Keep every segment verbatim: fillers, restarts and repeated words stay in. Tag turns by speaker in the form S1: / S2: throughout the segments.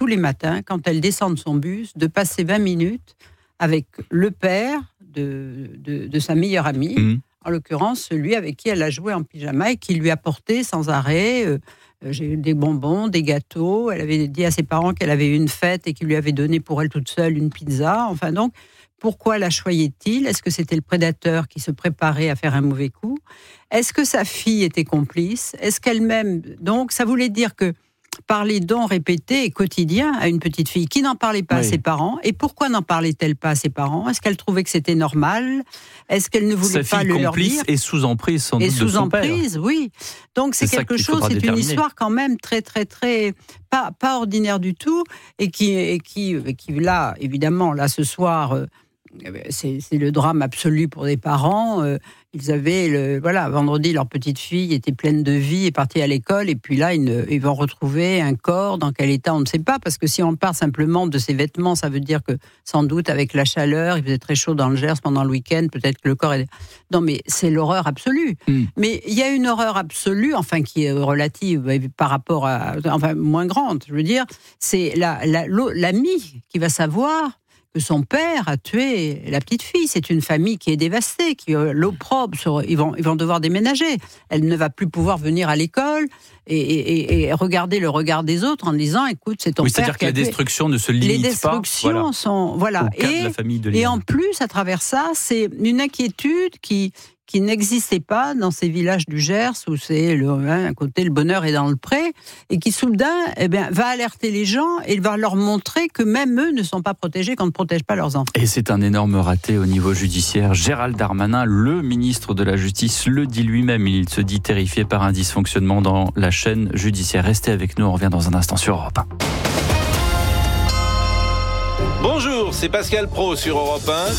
S1: les matins, quand elle descend de son bus, de passer vingt minutes avec le père de, de, de sa meilleure amie, mmh. en l'occurrence celui avec qui elle a joué en pyjama et qui lui apportait sans arrêt euh, j'ai des bonbons, des gâteaux. Elle avait dit à ses parents qu'elle avait eu une fête et qu'ils lui avaient donné pour elle toute seule une pizza. Enfin donc, pourquoi la choyait-il ? Est-ce que c'était le prédateur qui se préparait à faire un mauvais coup ? Est-ce que sa fille était complice ? Est-ce qu'elle-même... Donc, ça voulait dire que parler dons répétés et quotidiens à une petite fille qui n'en parlait pas oui. à ses parents. Et pourquoi n'en parlait-elle pas à ses parents ? Est-ce qu'elle trouvait que c'était normal ? Est-ce qu'elle ne voulait
S2: Sa
S1: pas le leur dire ?
S2: Sa fille complice et sous emprise sans doute
S1: et
S2: de son
S1: sous emprise,
S2: père.
S1: oui. Donc c'est, c'est quelque chose, c'est
S2: déterminer.
S1: Une histoire quand même très, très, très... Pas, pas ordinaire du tout et qui, et qui, et qui là, évidemment, là, ce soir... Euh, C'est, c'est le drame absolu pour des parents. Euh, ils avaient, le, voilà, vendredi, leur petite fille était pleine de vie et partie à l'école. Et puis là, ils, ils vont retrouver un corps. Dans quel état, on ne sait pas. Parce que si on part simplement de ses vêtements, ça veut dire que, sans doute, avec la chaleur, il faisait très chaud dans le Gers pendant le week-end. Peut-être que le corps est... Non, mais c'est l'horreur absolue. Mm. Mais il y a une horreur absolue, enfin, qui est relative par rapport à... Enfin, moins grande, je veux dire. C'est la, la, l'ami qui va savoir que son père a tué la petite fille. C'est une famille qui est dévastée, qui l'opprobre. Sur, ils vont, ils vont devoir déménager. Elle ne va plus pouvoir venir à l'école et, et, et regarder le regard des autres en disant, écoute, c'est ton
S2: oui,
S1: père.
S2: C'est-à-dire que la destruction ne se limite pas.
S1: Les destructions
S2: pas, voilà,
S1: sont, voilà. Et,
S2: la famille de
S1: et en plus, à travers ça, c'est une inquiétude qui qui n'existait pas dans ces villages du Gers où c'est le, hein, à côté le bonheur est dans le pré et qui soudain eh bien, va alerter les gens et va leur montrer que même eux ne sont pas protégés, qu'on ne protège pas leurs enfants.
S2: Et c'est un énorme raté au niveau judiciaire. Gérald Darmanin, le ministre de la Justice, le dit lui-même. Il se dit terrifié par un dysfonctionnement dans la chaîne judiciaire. Restez avec nous, on revient dans un instant sur Europe un.
S3: Bonjour, c'est Pascal Praud sur Europe un.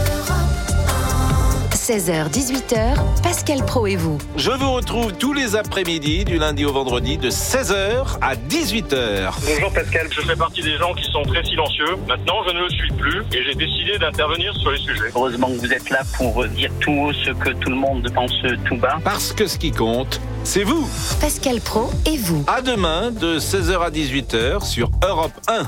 S4: seize heures dix-huit heures, Pascal Praud et vous.
S3: Je vous retrouve tous les après-midi, du lundi au vendredi, de seize heures à dix-huit heures.
S5: Bonjour Pascal, je fais partie des gens qui sont très silencieux. Maintenant, je ne le suis plus et j'ai décidé d'intervenir sur les sujets.
S6: Heureusement que vous êtes là pour dire tout haut ce que tout le monde pense tout bas.
S3: Parce que ce qui compte, c'est vous.
S4: Pascal Praud et vous.
S3: À demain, de seize heures à dix-huit heures, sur Europe un.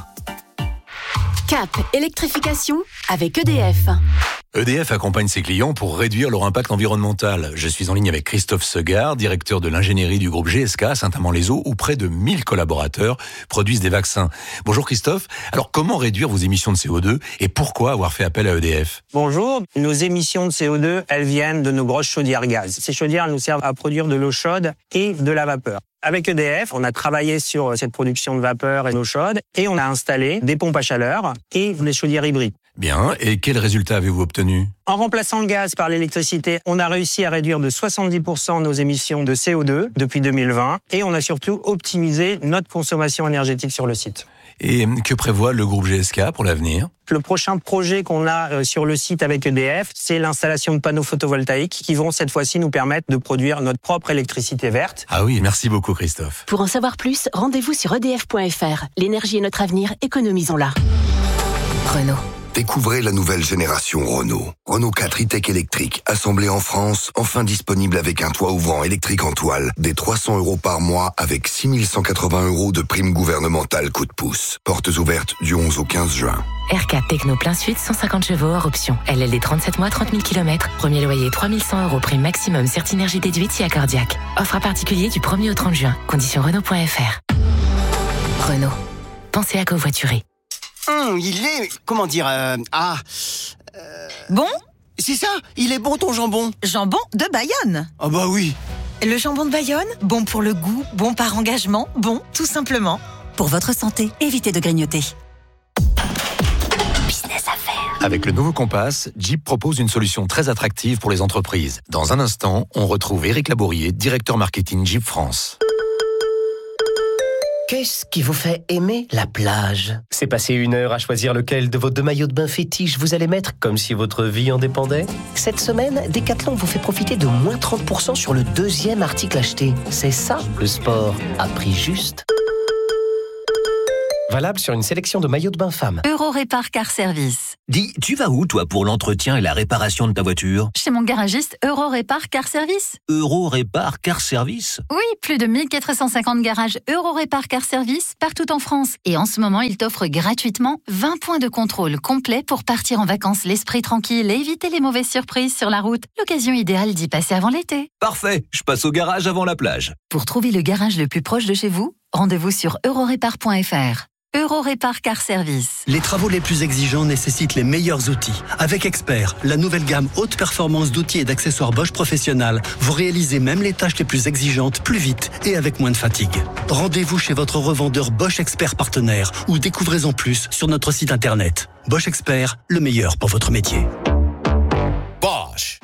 S4: Cap électrification avec E D F.
S7: E D F accompagne ses clients pour réduire leur impact environnemental. Je suis en ligne avec Christophe Segard, directeur de l'ingénierie du groupe G S K à Saint-Amand-les-Eaux, où près de mille collaborateurs produisent des vaccins. Bonjour Christophe. Alors comment réduire vos émissions de C O deux et pourquoi avoir fait appel à E D F ?
S8: Bonjour. Nos émissions de C O deux, elles viennent de nos grosses chaudières gaz. Ces chaudières, elles nous servent à produire de l'eau chaude et de la vapeur. Avec E D F, on a travaillé sur cette production de vapeur et d'eau chaude et on a installé des pompes à chaleur et des chaudières hybrides.
S7: Bien, et quels résultats avez-vous obtenus ?
S8: En remplaçant le gaz par l'électricité, on a réussi à réduire de soixante-dix pour cent nos émissions de C O deux depuis deux mille vingt et on a surtout optimisé notre consommation énergétique sur le site.
S7: Et que prévoit le groupe G S K pour l'avenir ?
S8: Le prochain projet qu'on a sur le site avec E D F, c'est l'installation de panneaux photovoltaïques qui vont cette fois-ci nous permettre de produire notre propre électricité verte.
S7: Ah oui, merci beaucoup Christophe.
S4: Pour en savoir plus, rendez-vous sur e d f point f r. L'énergie est notre avenir, économisons-la. Renault.
S9: Découvrez la nouvelle génération Renault. Renault quatre e-Tech électrique, assemblé en France, enfin disponible avec un toit ouvrant électrique en toile, des trois cents euros par mois avec six mille cent quatre-vingts euros de prime gouvernementale coup de pouce. Portes ouvertes du onze au quinze juin.
S10: R quatre Techno plein sud, cent cinquante chevaux hors option. L L D trente-sept mois, trente mille kilomètres. Premier loyer trois mille cent euros, prime maximum, Certinergie déduite si accordiaque. Offre à particulier du premier au trente juin. Conditions Renault point f r. Renault. Pensez à covoiturer.
S11: Hum, il est... Comment dire... Euh, ah...
S12: Euh, bon ?
S11: C'est ça, il est bon ton jambon.
S12: Jambon de Bayonne.
S11: Ah bah oui.
S12: Le jambon de Bayonne, bon pour le goût, bon par engagement, bon tout simplement. Pour votre santé, évitez de grignoter.
S4: Business à faire.
S7: Avec le nouveau Compass, Jeep propose une solution très attractive pour les entreprises. Dans un instant, on retrouve Éric Labourier, directeur marketing Jeep France.
S13: Qu'est-ce qui vous fait aimer la plage ? C'est passer une heure à choisir lequel de vos deux maillots de bain fétiches vous allez mettre comme si votre vie en dépendait ? Cette semaine, Decathlon vous fait profiter de moins trente pour cent sur le deuxième article acheté. C'est ça, le sport à prix juste. Valable sur une sélection de maillots de bain femmes.
S14: Eurorépar Car Service.
S15: Dis, tu vas où toi pour l'entretien et la réparation de ta voiture ?
S14: Chez mon garagiste Eurorépar Car Service.
S15: Eurorépar Car Service ?
S14: Oui, plus de mille quatre cent cinquante garages Eurorépar Car Service partout en France. Et en ce moment, il t'offre gratuitement vingt points de contrôle complets pour partir en vacances l'esprit tranquille et éviter les mauvaises surprises sur la route. L'occasion idéale d'y passer avant l'été.
S15: Parfait, je passe au garage avant la plage.
S14: Pour trouver le garage le plus proche de chez vous, rendez-vous sur eurorépar point f r. Eurorépar Car Service.
S16: Les travaux les plus exigeants nécessitent les meilleurs outils. Avec Expert, la nouvelle gamme haute performance d'outils et d'accessoires Bosch Professionnel, vous réalisez même les tâches les plus exigeantes plus vite et avec moins de fatigue. Rendez-vous chez votre revendeur Bosch Expert partenaire ou découvrez-en plus sur notre site internet. Bosch Expert, le meilleur pour votre métier.
S15: Bosch.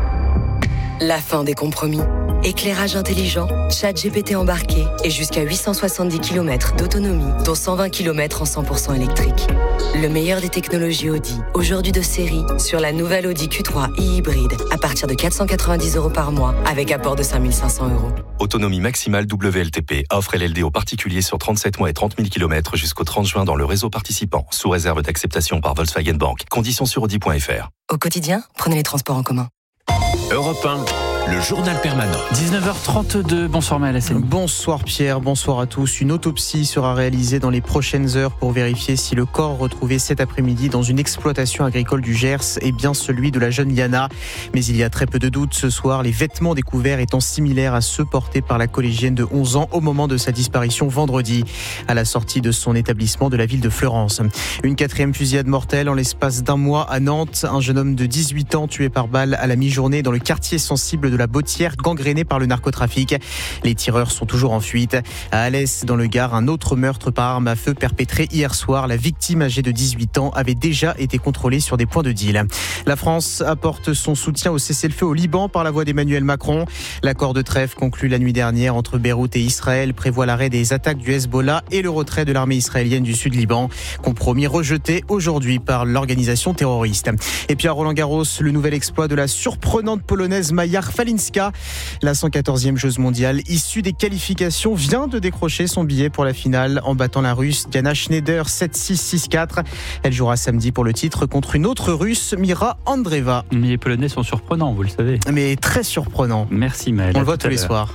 S17: La fin des compromis. Éclairage intelligent, chat G P T embarqué et jusqu'à huit cent soixante-dix kilomètres d'autonomie, dont cent vingt kilomètres en cent pour cent électrique. Le meilleur des technologies Audi, aujourd'hui de série, sur la nouvelle Audi Q trois e-hybride, à partir de quatre cent quatre-vingt-dix euros par mois, avec apport de cinq mille cinq cents euros.
S18: Autonomie maximale W L T P. Offre L L D aux particuliers sur trente-sept mois et trente mille kilomètres jusqu'au trente juin dans le réseau participant, sous réserve d'acceptation par Volkswagen Bank. Conditions sur audi point f r.
S17: Au quotidien, prenez les transports en commun.
S15: Europe un. Le journal permanent.
S2: dix-neuf heures trente-deux, bonsoir Maël Hassani.
S19: Bonsoir Pierre, bonsoir à tous. Une autopsie sera réalisée dans les prochaines heures pour vérifier si le corps retrouvé cet après-midi dans une exploitation agricole du Gers est bien celui de la jeune Liana. Mais il y a très peu de doutes ce soir, les vêtements découverts étant similaires à ceux portés par la collégienne de onze ans au moment de sa disparition vendredi, à la sortie de son établissement de la ville de Fleurance. Une quatrième fusillade mortelle en l'espace d'un mois à Nantes. Un jeune homme de dix-huit ans tué par balle à la mi-journée dans le quartier sensible de la Bottière, gangrénée par le narcotrafic. Les tireurs sont toujours en fuite. À Alès, dans le Gard, un autre meurtre par arme à feu perpétré hier soir. La victime, âgée de dix-huit ans, avait déjà été contrôlée sur des points de deal. La France apporte son soutien au cessez-le-feu au Liban par la voix d'Emmanuel Macron. L'accord de trêve conclu la nuit dernière entre Beyrouth et Israël prévoit l'arrêt des attaques du Hezbollah et le retrait de l'armée israélienne du sud Liban. Compromis rejeté aujourd'hui par l'organisation terroriste. Et puis à Roland-Garros, le nouvel exploit de la surprenante polonaise Maja Falinska. La cent quatorzième joueuse mondiale issue des qualifications vient de décrocher son billet pour la finale en battant la Russe Diana Schneider sept six six quatre. Elle jouera samedi pour le titre contre une autre Russe, Mira Andreeva.
S2: Mais les Polonais sont surprenants, vous le savez.
S19: Mais très surprenants.
S2: Merci Maël.
S19: On le voit tous les soirs.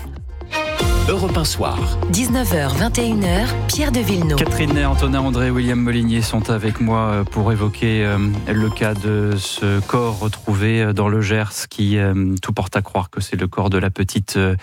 S15: Europe un soir.
S12: dix-neuf heures, vingt et une heures, Pierre de Villeneuve.
S2: Catherine Ney, Antonin André, William Molinier sont avec moi pour évoquer euh, le cas de ce corps retrouvé dans le Gers qui euh, tout porte à croire que c'est le corps de la petite euh,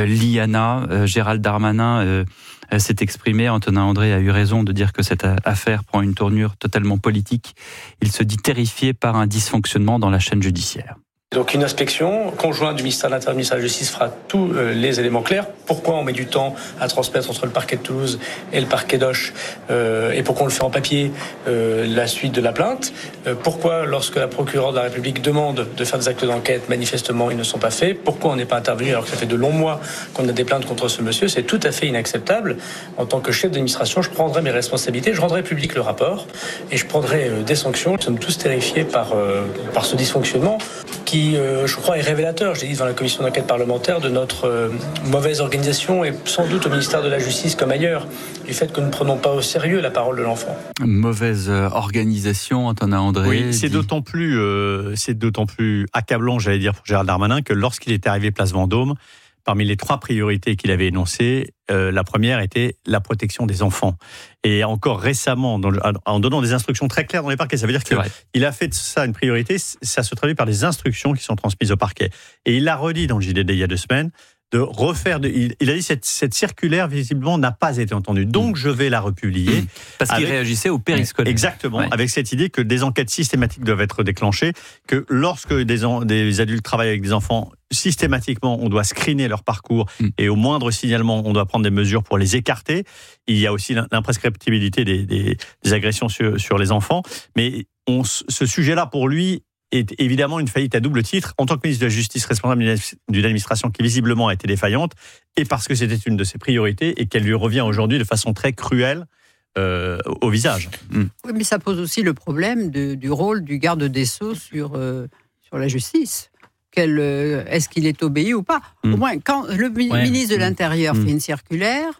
S2: Liana. Euh, Gérald Darmanin euh, s'est exprimé. Antonin André a eu raison de dire que cette affaire prend une tournure totalement politique. Il se dit terrifié par un dysfonctionnement dans la chaîne judiciaire.
S20: Donc une inspection conjointe du ministère de l'Intérieur et du ministère de la Justice fera tous les éléments clairs. Pourquoi on met du temps à transmettre entre le parquet de Toulouse et le parquet d'Auch euh, et pourquoi on le fait en papier euh, la suite de la plainte. Euh, pourquoi lorsque la procureure de la République demande de faire des actes d'enquête, manifestement ils ne sont pas faits. Pourquoi on n'est pas intervenu alors que ça fait de longs mois qu'on a des plaintes contre ce monsieur. C'est tout à fait inacceptable. En tant que chef d'administration, je prendrai mes responsabilités, je rendrai public le rapport et je prendrai euh, des sanctions. Nous sommes tous terrifiés par, euh, par ce dysfonctionnement qui qui, euh, je crois, est révélateur, je l'ai dit devant la commission d'enquête parlementaire, de notre euh, mauvaise organisation et sans doute au ministère de la Justice comme ailleurs, du fait que nous ne prenons pas au sérieux la parole de l'enfant.
S2: Mauvaise organisation, Antonin André.
S21: Oui, c'est dit... d'autant plus, euh, c'est d'autant plus accablant, j'allais dire, pour Gérald Darmanin, que lorsqu'il est arrivé place Vendôme, parmi les trois priorités qu'il avait énoncées, euh, la première était la protection des enfants. Et encore récemment, dans le, en donnant des instructions très claires dans les parquets, ça veut dire qu'il a fait de ça une priorité, ça se traduit par des instructions qui sont transmises au parquet. Et il l'a redit dans le J D D il y a deux semaines, de refaire, de, il, il a dit cette, cette circulaire visiblement n'a pas été entendue, donc je vais la republier.
S2: Parce qu'il réagissait au périscolaire.
S21: Exactement, ouais. Avec cette idée que des enquêtes systématiques doivent être déclenchées, que lorsque des, en, des adultes travaillent avec des enfants, systématiquement on doit screener leur parcours mm. et au moindre signalement on doit prendre des mesures pour les écarter. Il y a aussi l'imprescriptibilité des, des, des agressions sur, sur les enfants, mais on, ce sujet-là pour lui est évidemment une faillite à double titre, en tant que ministre de la Justice responsable d'une administration qui visiblement a été défaillante, et parce que c'était une de ses priorités et qu'elle lui revient aujourd'hui de façon très cruelle euh, au visage.
S1: Mm. Oui, mais ça pose aussi le problème de, du rôle du garde des Sceaux sur, euh, sur la justice. Quel, euh, est-ce qu'il est obéi ou pas ? mm. Au moins, quand le ouais. ministre de l'Intérieur mm. fait une circulaire,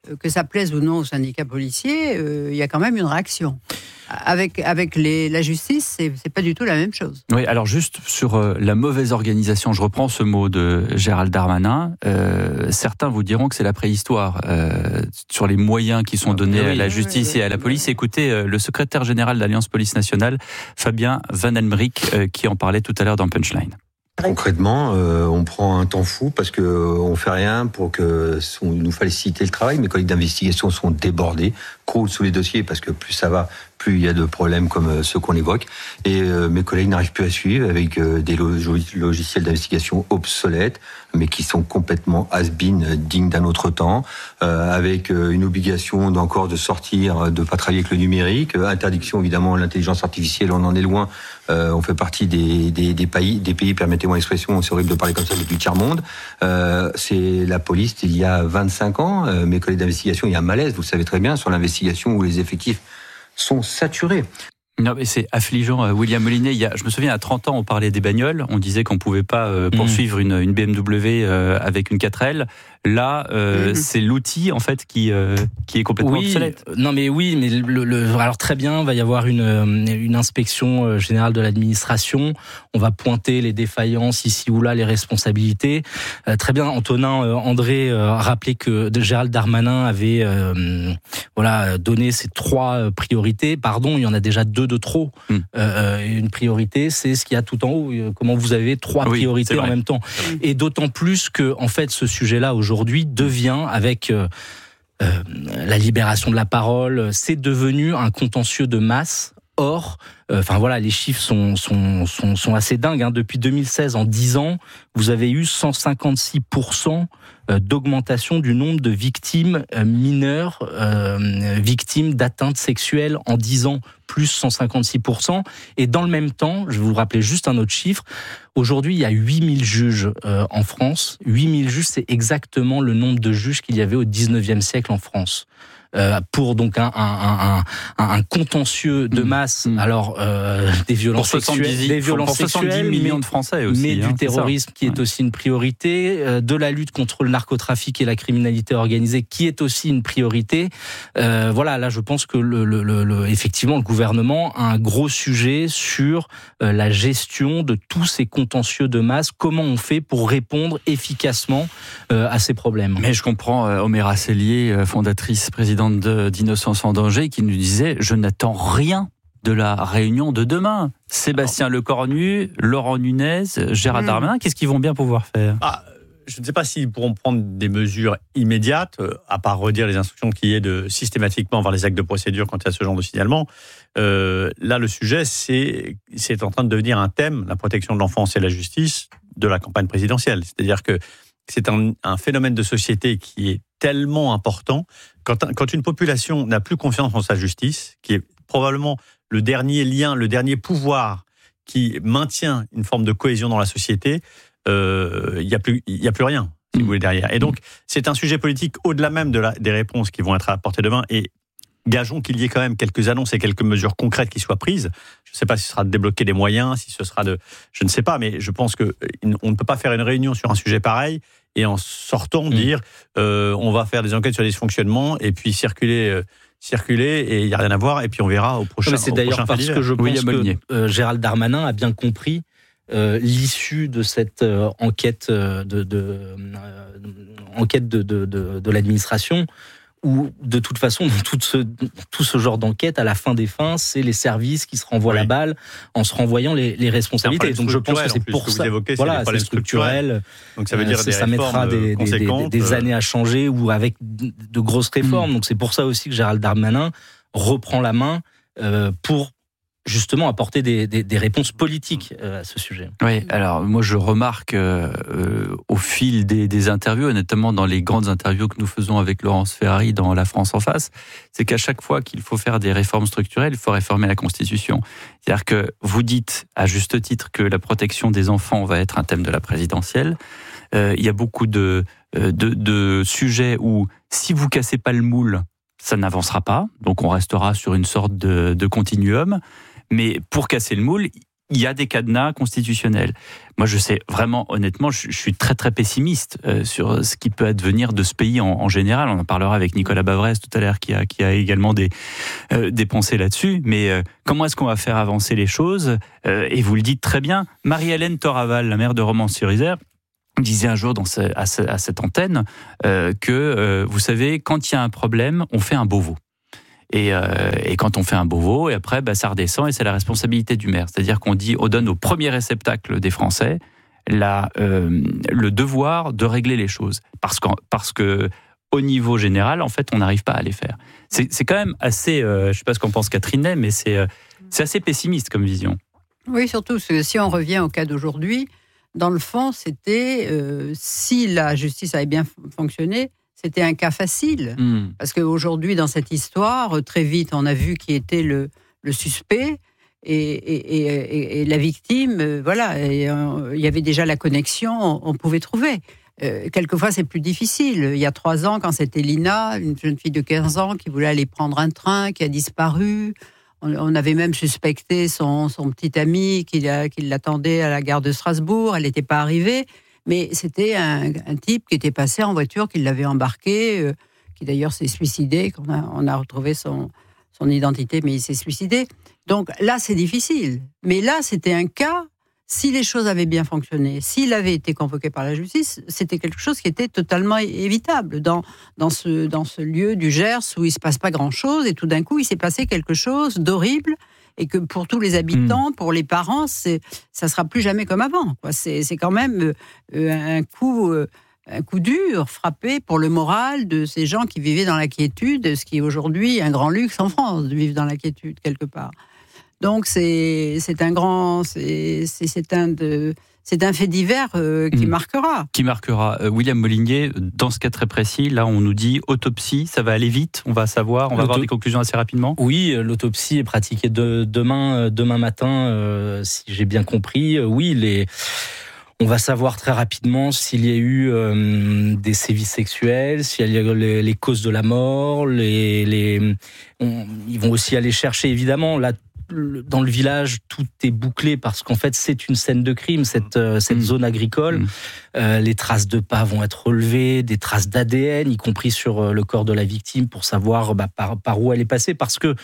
S1: que ça plaise ou non aux syndicats policiers, euh, il y a quand même une réaction. Avec, avec les, la justice, c'est, c'est pas du tout la même chose.
S2: Oui, alors juste sur euh, la mauvaise organisation, je reprends ce mot de Gérald Darmanin. Euh, certains vous diront que c'est la préhistoire euh, sur les moyens qui sont donnés oui, à la justice oui, oui, et à la police. Écoutez, euh, le secrétaire général d'Alliance Police Nationale, Fabien Van Elmerick, euh, qui en parlait tout à l'heure dans Punchline.
S5: Concrètement, euh, on prend un temps fou parce que euh, on fait rien pour que on nous faciliter le travail. Mes collègues d'investigation sont débordés, croulent sous les dossiers parce que plus ça va, plus il y a de problèmes comme euh, ceux qu'on évoque. Et euh, mes collègues n'arrivent plus à suivre avec euh, des logiciels d'investigation obsolètes, mais qui sont complètement has-been, dignes d'un autre temps, euh, avec euh, une obligation d'encore de sortir, de pas travailler avec le numérique, euh, interdiction évidemment l'intelligence artificielle, on en est loin. Euh, on fait partie des, des, des pays, des pays, permettez-moi l'expression, c'est horrible de parler comme ça, depuis le tiers-monde. Euh, c'est la police il y a vingt-cinq ans. Euh, mes collègues d'investigation, il y a un malaise, vous le savez très bien, sur l'investigation où les effectifs sont saturés.
S2: Non, mais c'est affligeant, William Molyneux. Il y a, je me souviens, à trente ans, on parlait des bagnoles. On disait qu'on pouvait pas euh, poursuivre mmh. une, une B M W euh, avec une quatre L. Là, euh, mmh. c'est l'outil en fait qui euh, qui est complètement
S22: oui,
S2: obsolète.
S22: Non, mais oui, mais le, le, alors très bien, il va y avoir une une inspection générale de l'administration. On va pointer les défaillances ici ou là, les responsabilités. Euh, très bien, Antonin euh, André euh, rappelait que Gérald Darmanin avait euh, voilà donné ses trois priorités. Pardon, il y en a déjà deux de trop. Mmh. Euh, une priorité, c'est ce qu'il y a tout en haut. Comment vous avez trois oui, priorités en même temps. Et d'autant plus que en fait, ce sujet-là aujourd'hui aujourd'hui devient, avec euh, euh, la libération de la parole, c'est devenu un contentieux de masse. Or, enfin euh, voilà, les chiffres sont sont sont, sont assez dingues. Hein. Depuis deux mille seize, en dix ans, vous avez eu cent cinquante-six pour cent d'augmentation du nombre de victimes mineures, euh, victimes d'atteintes sexuelles en dix ans, plus cent cinquante-six pour cent. Et dans le même temps, je vais vous rappeler juste un autre chiffre. Aujourd'hui, il y a huit mille juges euh, en France. huit mille juges, c'est exactement le nombre de juges qu'il y avait au dix-neuvième siècle en France. Euh, pour donc un, un, un, un contentieux de masse, mmh. alors euh, des violences sexuelles, des violences sexuelles,
S2: millions
S22: mais,
S2: de Français aussi,
S22: mais
S2: hein,
S22: du terrorisme qui ouais. est aussi une priorité, euh, de la lutte contre le narcotrafic et la criminalité organisée qui est aussi une priorité. Euh, voilà, là je pense que le, le, le, le, effectivement le gouvernement a un gros sujet sur euh, la gestion de tous ces contentieux de masse. Comment on fait pour répondre efficacement euh, à ces problèmes?
S2: Mais je comprends euh, Oméra Sellier, fondatrice, présidente De, d'Innocence en danger, qui nous disait « Je n'attends rien de la réunion de demain ». Sébastien Lecornu, Laurent Nunez, Gérald mmh. Darmanin, qu'est-ce qu'ils vont bien pouvoir faire?
S21: ah, Je ne sais pas s'ils pourront prendre des mesures immédiates, à part redire les instructions qu'il y ait de systématiquement voir les actes de procédure quand il y a ce genre de signalement. Euh, là, le sujet, c'est, c'est en train de devenir un thème, la protection de l'enfance et la justice, de la campagne présidentielle. C'est-à-dire que c'est un, un phénomène de société qui est tellement important. Quand, quand une population n'a plus confiance en sa justice, qui est probablement le dernier lien, le dernier pouvoir qui maintient une forme de cohésion dans la société, euh, il n'y a plus, il y a plus rien, si vous voulez, derrière. Et donc, c'est un sujet politique au-delà même de la, des réponses qui vont être apportées demain. Et gageons qu'il y ait quand même quelques annonces et quelques mesures concrètes qui soient prises. Je ne sais pas si ce sera de débloquer des moyens, si ce sera de... Je ne sais pas, mais je pense qu'on ne peut pas faire une réunion sur un sujet pareil et en sortant dire euh, on va faire des enquêtes sur les dysfonctionnements et puis circuler... Euh, circuler et il n'y a rien à voir et puis on verra au prochain.
S22: Mais c'est d'ailleurs parce que je pense
S21: oui,
S22: que euh, Gérald Darmanin a bien compris euh, l'issue de cette euh, enquête euh, de, de, euh, enquête de, de, de, de l'administration, où de toute façon dans tout ce, tout ce genre d'enquête, à la fin des fins, c'est les services qui se renvoient oui. la balle en se renvoyant les, les responsabilités. Donc je pense que c'est pour ça.
S21: Évoquez,
S22: voilà,
S21: c'est,
S22: c'est structurel.
S21: Donc ça veut dire euh,
S22: des ça mettra des, des, des, des années à changer ou avec de grosses réformes. Mmh. Donc c'est pour ça aussi que Gérald Darmanin reprend la main euh, pour justement apporter des, des, des réponses politiques à ce sujet.
S2: Oui, alors moi je remarque euh, euh, au fil des, des interviews, et notamment dans les grandes interviews que nous faisons avec Laurence Ferrari dans La France en face, c'est qu'à chaque fois qu'il faut faire des réformes structurelles, il faut réformer la Constitution. C'est-à-dire que vous dites à juste titre que la protection des enfants va être un thème de la présidentielle. Euh, il y a beaucoup de, de, de sujets où si vous cassez pas le moule, ça n'avancera pas, donc on restera sur une sorte de, de continuum. Mais pour casser le moule, il y a des cadenas constitutionnels. Moi, je sais vraiment, honnêtement, je, je suis très très pessimiste euh, sur ce qui peut advenir de ce pays en, en général. On en parlera avec Nicolas Bavrez tout à l'heure, qui a, qui a également des, euh, des pensées là-dessus. Mais euh, comment est-ce qu'on va faire avancer les choses euh, Et vous le dites très bien, Marie-Hélène Toraval, la maire de Romans-sur-Isère, disait un jour dans ce, à, ce, à cette antenne euh, que, euh, vous savez, quand il y a un problème, on fait un Beauvau. Et, euh, et quand on fait un Beauvau, et après, bah, ça redescend et c'est la responsabilité du maire. C'est-à-dire qu'on dit, on donne au premier réceptacle des Français la, euh, le devoir de régler les choses. Parce, qu'en, parce que au niveau général, en fait, on n'arrive pas à les faire. C'est, c'est quand même assez, euh, je ne sais pas ce qu'en pense Catherine, mais c'est, euh, c'est assez pessimiste comme vision.
S1: Oui, surtout parce que si on revient au cas d'aujourd'hui, dans le fond, c'était, euh, si la justice avait bien fonctionné, c'était un cas facile. Mmh. Parce qu'aujourd'hui, dans cette histoire, très vite, on a vu qui était le, le suspect et, et, et, et la victime. Euh, voilà, et, euh, il y avait déjà la connexion, on, on pouvait trouver. Euh, quelquefois, c'est plus difficile. Il y a trois ans, quand c'était Lina, une jeune fille de quinze ans qui voulait aller prendre un train, qui a disparu. On, on avait même suspecté son, son petit ami qui, qui l'attendait à la gare de Strasbourg. Elle n'était pas arrivée. Mais c'était un, un type qui était passé en voiture, qui l'avait embarqué, euh, qui d'ailleurs s'est suicidé. On a, on a retrouvé son, son identité, mais il s'est suicidé. Donc là, c'est difficile. Mais là, c'était un cas, si les choses avaient bien fonctionné, s'il avait été convoqué par la justice, c'était quelque chose qui était totalement évitable. Dans, dans, ce, dans ce lieu du Gers où il ne se passe pas grand-chose, et tout d'un coup, il s'est passé quelque chose d'horrible, et que pour tous les habitants, mmh. pour les parents, c'est, ça ne sera plus jamais comme avant. Quoi. C'est, c'est quand même euh, un, coup, euh, un coup dur, frappé pour le moral de ces gens qui vivaient dans la quiétude, ce qui est aujourd'hui un grand luxe en France, de vivre dans la quiétude quelque part. Donc c'est, c'est un grand... C'est, c'est, c'est un de... C'est un fait divers euh, qui mmh. marquera.
S2: Qui marquera. Euh, William Molinier, dans ce cas très précis, là on nous dit autopsie, ça va aller vite, on va savoir, on va L'auto... avoir des conclusions assez rapidement.
S22: Oui, l'autopsie est pratiquée de, demain, demain matin, euh, si j'ai bien compris. Oui, les... on va savoir très rapidement s'il y a eu euh, des sévices sexuels, s'il y a eu les, les causes de la mort. Les, les... On... Ils vont aussi aller chercher, évidemment, là, dans le village, tout est bouclé parce qu'en fait, c'est une scène de crime, cette, euh, cette mmh. zone agricole. Mmh. Euh, les traces de pas vont être relevées, des traces d'A D N, y compris sur euh, le corps de la victime, pour savoir bah, par, par où elle est passée. Parce que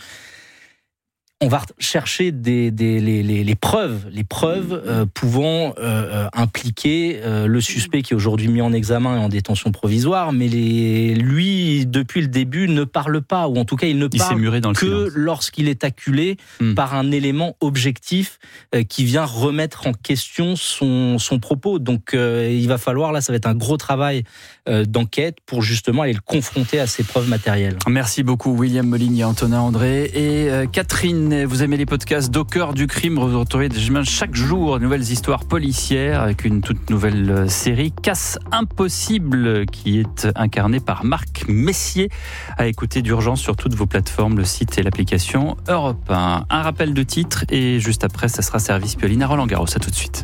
S22: on va chercher des, des, les, les, les preuves, les preuves euh, pouvant euh, impliquer euh, le suspect qui est aujourd'hui mis en examen et en détention provisoire, mais les, lui, depuis le début, ne parle pas, ou en tout cas, il ne il parle muré dans le que silence. Lorsqu'il est acculé mmh. par un élément objectif euh, qui vient remettre en question son, son propos. Donc, euh, il va falloir, là, ça va être un gros travail euh, d'enquête pour justement aller le confronter à ses preuves matérielles.
S2: Merci beaucoup, William Molinier, Antonin André et euh, Catherine. Vous aimez les podcasts d'Au cœur du crime, vous retrouvez chaque jour de nouvelles histoires policières avec une toute nouvelle série, Casse Impossible, qui est incarnée par Marc Messier, à écouter d'urgence sur toutes vos plateformes, le site et l'application Europe un. Un rappel de titre et juste après, ça sera Service Pioline à Roland-Garros. À tout de suite.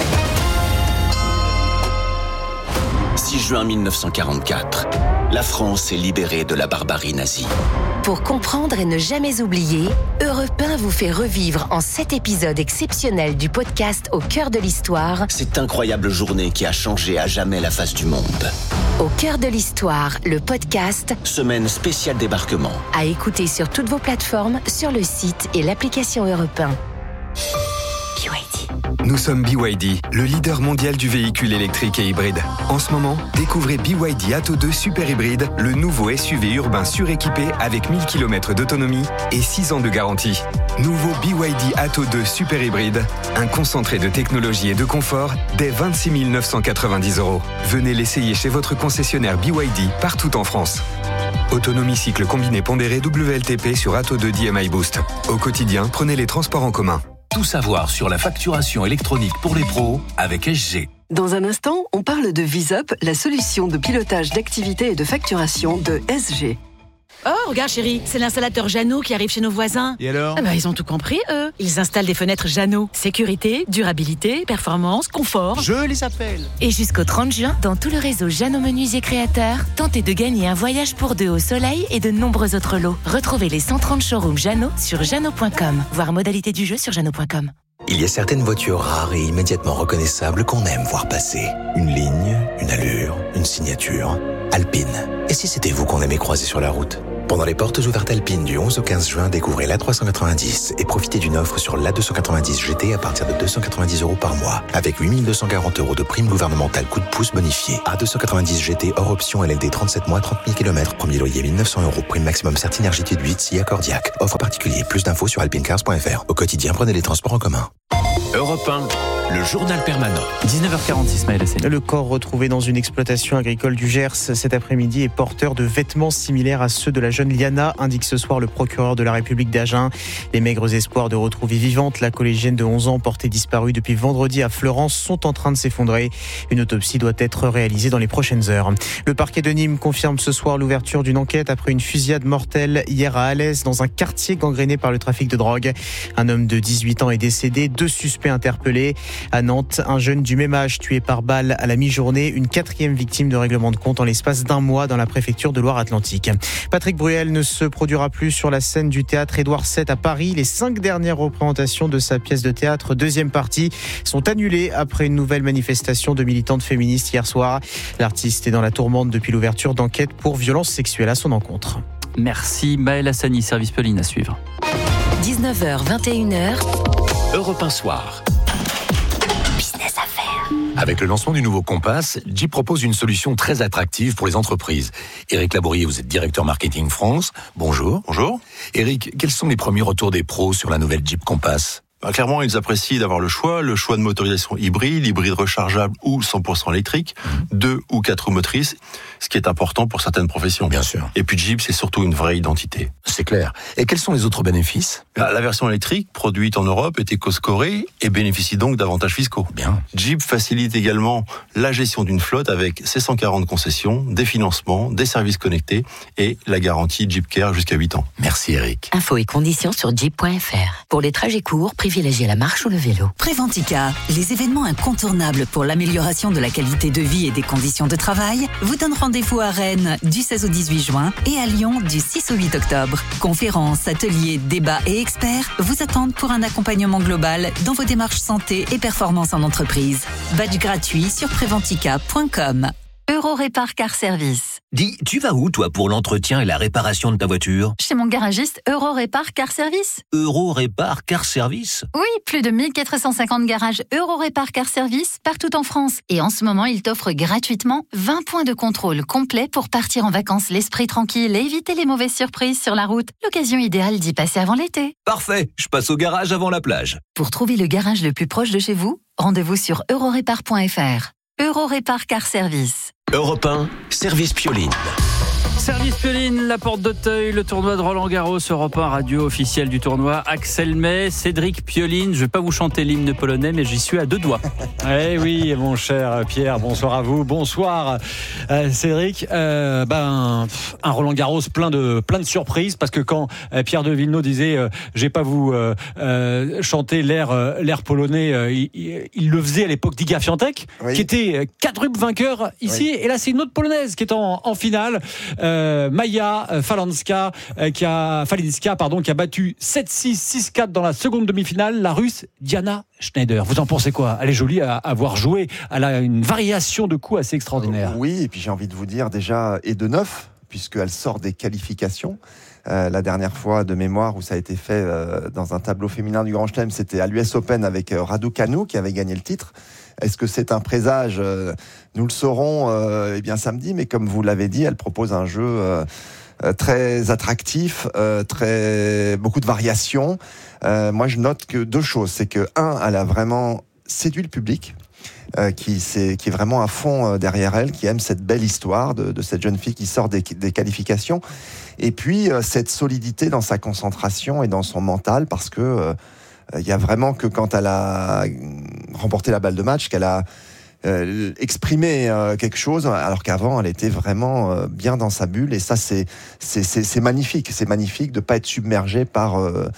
S3: six juin mille neuf cent quarante-quatre, la France est libérée de la barbarie nazie.
S6: Pour comprendre et ne jamais oublier, Europe un vous fait revivre en sept épisodes exceptionnels du podcast Au cœur de l'histoire.
S3: Cette incroyable journée qui a changé à jamais la face du monde.
S6: Au cœur de l'histoire, le podcast.
S3: Semaine spéciale débarquement.
S6: À écouter sur toutes vos plateformes, sur le site et l'application Europe un. B Y D.
S23: Nous sommes B Y D, le leader mondial du véhicule électrique et hybride. En ce moment, découvrez B Y D Atto deux Super Hybride, le nouveau S U V urbain suréquipé avec mille kilomètres d'autonomie et six ans de garantie. Nouveau B Y D Atto deux Super Hybride, un concentré de technologie et de confort dès vingt-six mille neuf cent quatre-vingt-dix euros. Venez l'essayer chez votre concessionnaire B Y D partout en France. Autonomie cycle combiné pondéré W L T P sur Atto deux D M I Boost. Au quotidien, prenez les transports en commun.
S3: Tout savoir sur la facturation électronique pour les pros avec S G.
S24: Dans un instant, on parle de VisUp, la solution de pilotage d'activité et de facturation de S G.
S25: Oh, regarde chérie, c'est l'installateur Jeannot qui arrive chez nos voisins.
S21: Et alors ?
S25: Ah bah, ils ont tout compris, eux. Ils installent des fenêtres Jeannot. Sécurité, durabilité, performance, confort.
S21: Je les appelle.
S4: Et jusqu'au trente juin, dans tout le réseau Jeannot Menuisier Créateur, tentez de gagner un voyage pour deux au soleil et de nombreux autres lots. Retrouvez les cent trente showrooms Jeannot sur jeannot point com. Voir modalité du jeu sur jeannot point com.
S7: Il y a certaines voitures rares et immédiatement reconnaissables qu'on aime voir passer. Une ligne, une allure, une signature. Alpine. Et si c'était vous qu'on aimait croiser sur la route ? Pendant les portes ouvertes Alpine du onze au quinze juin, découvrez l'A trois cent quatre-vingt-dix et profitez d'une offre sur l'A deux cent quatre-vingt-dix G T à partir de deux cent quatre-vingt-dix euros par mois, avec huit mille deux cent quarante euros de prime gouvernementale coup de pouce bonifié. A deux cent quatre-vingt-dix G T hors option L L D trente-sept mois, trente mille kilomètres, premier loyer mille neuf cents euros, prime maximum Certinergie huit, S I A Cordiac. Offre particulier, plus d'infos sur alpine cars point f r. Au quotidien, prenez les transports en commun.
S3: Europe un, le journal permanent.
S2: dix-neuf heures quarante, Ismaël Hassani.
S19: Le corps retrouvé dans une exploitation agricole du Gers cet après-midi est porteur de vêtements similaires à ceux de la jeune Liana, indique ce soir le procureur de la République d'Agen. Les maigres espoirs de retrouver vivante la collégienne de onze ans portée disparue depuis vendredi à Fleurance sont en train de s'effondrer. Une autopsie doit être réalisée dans les prochaines heures. Le parquet de Nîmes confirme ce soir l'ouverture d'une enquête après une fusillade mortelle hier à Alès dans un quartier gangréné par le trafic de drogue. Un homme de dix-huit ans est décédé, deux suspects interpellés. À Nantes, un jeune du même âge tué par balle à la mi-journée, une quatrième victime de règlement de compte en l'espace d'un mois dans la préfecture de Loire-Atlantique. Patrick Bruel ne se produira plus sur la scène du théâtre Édouard sept à Paris. Les cinq dernières représentations de sa pièce de théâtre deuxième partie sont annulées après une nouvelle manifestation de militantes féministes hier soir. L'artiste est dans la tourmente depuis l'ouverture d'enquêtes pour violences sexuelles à son encontre.
S2: Merci Maël Hassani, service Pauline à suivre.
S6: dix-neuf heures vingt et une heures.
S3: Europe un soir.
S6: Business Affaires.
S8: Avec le lancement du nouveau Compass, Jeep propose une solution très attractive pour les entreprises. Éric Labourier, vous êtes directeur marketing France. Bonjour.
S9: Bonjour.
S8: Éric, quels sont les premiers retours des pros sur la nouvelle Jeep Compass ?
S9: Bah, clairement, ils apprécient d'avoir le choix, le choix de motorisation hybride, hybride rechargeable ou cent pour cent électrique, mmh. deux ou quatre roues motrices, ce qui est important pour certaines professions.
S8: Bien sûr.
S9: Et puis Jeep, c'est surtout une vraie identité.
S8: C'est clair. Et quels sont les autres bénéfices ?
S9: La version électrique, produite en Europe, est éco-scorée et bénéficie donc d'avantages fiscaux.
S8: Bien.
S9: Jeep facilite également la gestion d'une flotte avec ses cent quarante concessions, des financements, des services connectés et la garantie Jeep Care jusqu'à huit ans.
S8: Merci Eric.
S6: Infos et conditions sur jeep point f r. Pour les trajets courts, privilégiez la marche ou le vélo.
S12: Préventica, les événements incontournables pour l'amélioration de la qualité de vie et des conditions de travail, vous donnent rendez-vous à Rennes du seize au dix-huit juin et à Lyon du six au huit octobre. Conférences, ateliers, débats et experts vous attendent pour un accompagnement global dans vos démarches santé et performance en entreprise. Badge gratuit sur préventica point com.
S14: Eurorépar Car Service.
S15: Dis, tu vas où, toi, pour l'entretien et la réparation de ta voiture ?
S14: Chez mon garagiste Eurorépar Car Service.
S15: Eurorépar Car Service ?
S14: Oui, plus de mille quatre cent cinquante garages Eurorépar Car Service partout en France. Et en ce moment, ils t'offrent gratuitement vingt points de contrôle complets pour partir en vacances l'esprit tranquille et éviter les mauvaises surprises sur la route. L'occasion idéale d'y passer avant l'été.
S15: Parfait, je passe au garage avant la plage.
S14: Pour trouver le garage le plus proche de chez vous, rendez-vous sur eurorépar point f r. Eurorépar Car Service.
S3: Europe un, service Pioline.
S2: Service Pioline, la porte d'Auteuil, le tournoi de Roland-Garros, Europe un, radio officielle du tournoi. Axel May, Cédric Pioline. Je ne vais pas vous chanter l'hymne polonais, mais j'y suis à deux doigts.
S21: Eh oui, mon cher Pierre, bonsoir à vous. Bonsoir euh, Cédric. Euh, ben, un Roland-Garros plein de, plein de surprises, parce que quand euh, Pierre de Villeneuve disait euh, « j'ai pas vous euh, euh, chanter l'air, euh, l'air polonais euh, », il, il le faisait à l'époque d'Iga Świątek, oui. qui était quadruple vainqueur ici. Oui. Et là, c'est une autre polonaise qui est en, en finale. Euh, Euh, Maya Falinska, euh, qui a, Falinska pardon, qui a battu sept six, six quatre dans la seconde demi-finale, la Russe Diana Schneider. Vous en pensez quoi ? Elle est jolie à avoir joué, elle a une variation de coups assez extraordinaire.
S10: Euh, oui, et puis j'ai envie de vous dire déjà, et de neuf, puisqu'elle sort des qualifications. Euh, la dernière fois de mémoire où ça a été fait euh, dans un tableau féminin du Grand Chelem, c'était à l'U S Open avec euh, Raducanu qui avait gagné le titre. Est-ce que c'est un présage ? euh, Nous le saurons euh, eh bien samedi, mais comme vous l'avez dit, elle propose un jeu euh, euh, très attractif, euh, très beaucoup de variations. Euh, moi, je note que deux choses, c'est que un, elle a vraiment séduit le public. Euh, qui, c'est, qui est vraiment à fond euh, derrière elle, qui aime cette belle histoire de, de cette jeune fille qui sort des, des qualifications. Et puis, euh, cette solidité dans sa concentration et dans son mental, parce que euh, il y a vraiment que quand elle a remporté la balle de match, qu'elle a euh, exprimé euh, quelque chose, alors qu'avant, elle était vraiment euh, bien dans sa bulle. Et ça, c'est, c'est, c'est, c'est magnifique. C'est magnifique de ne pas être submergé par... Euh,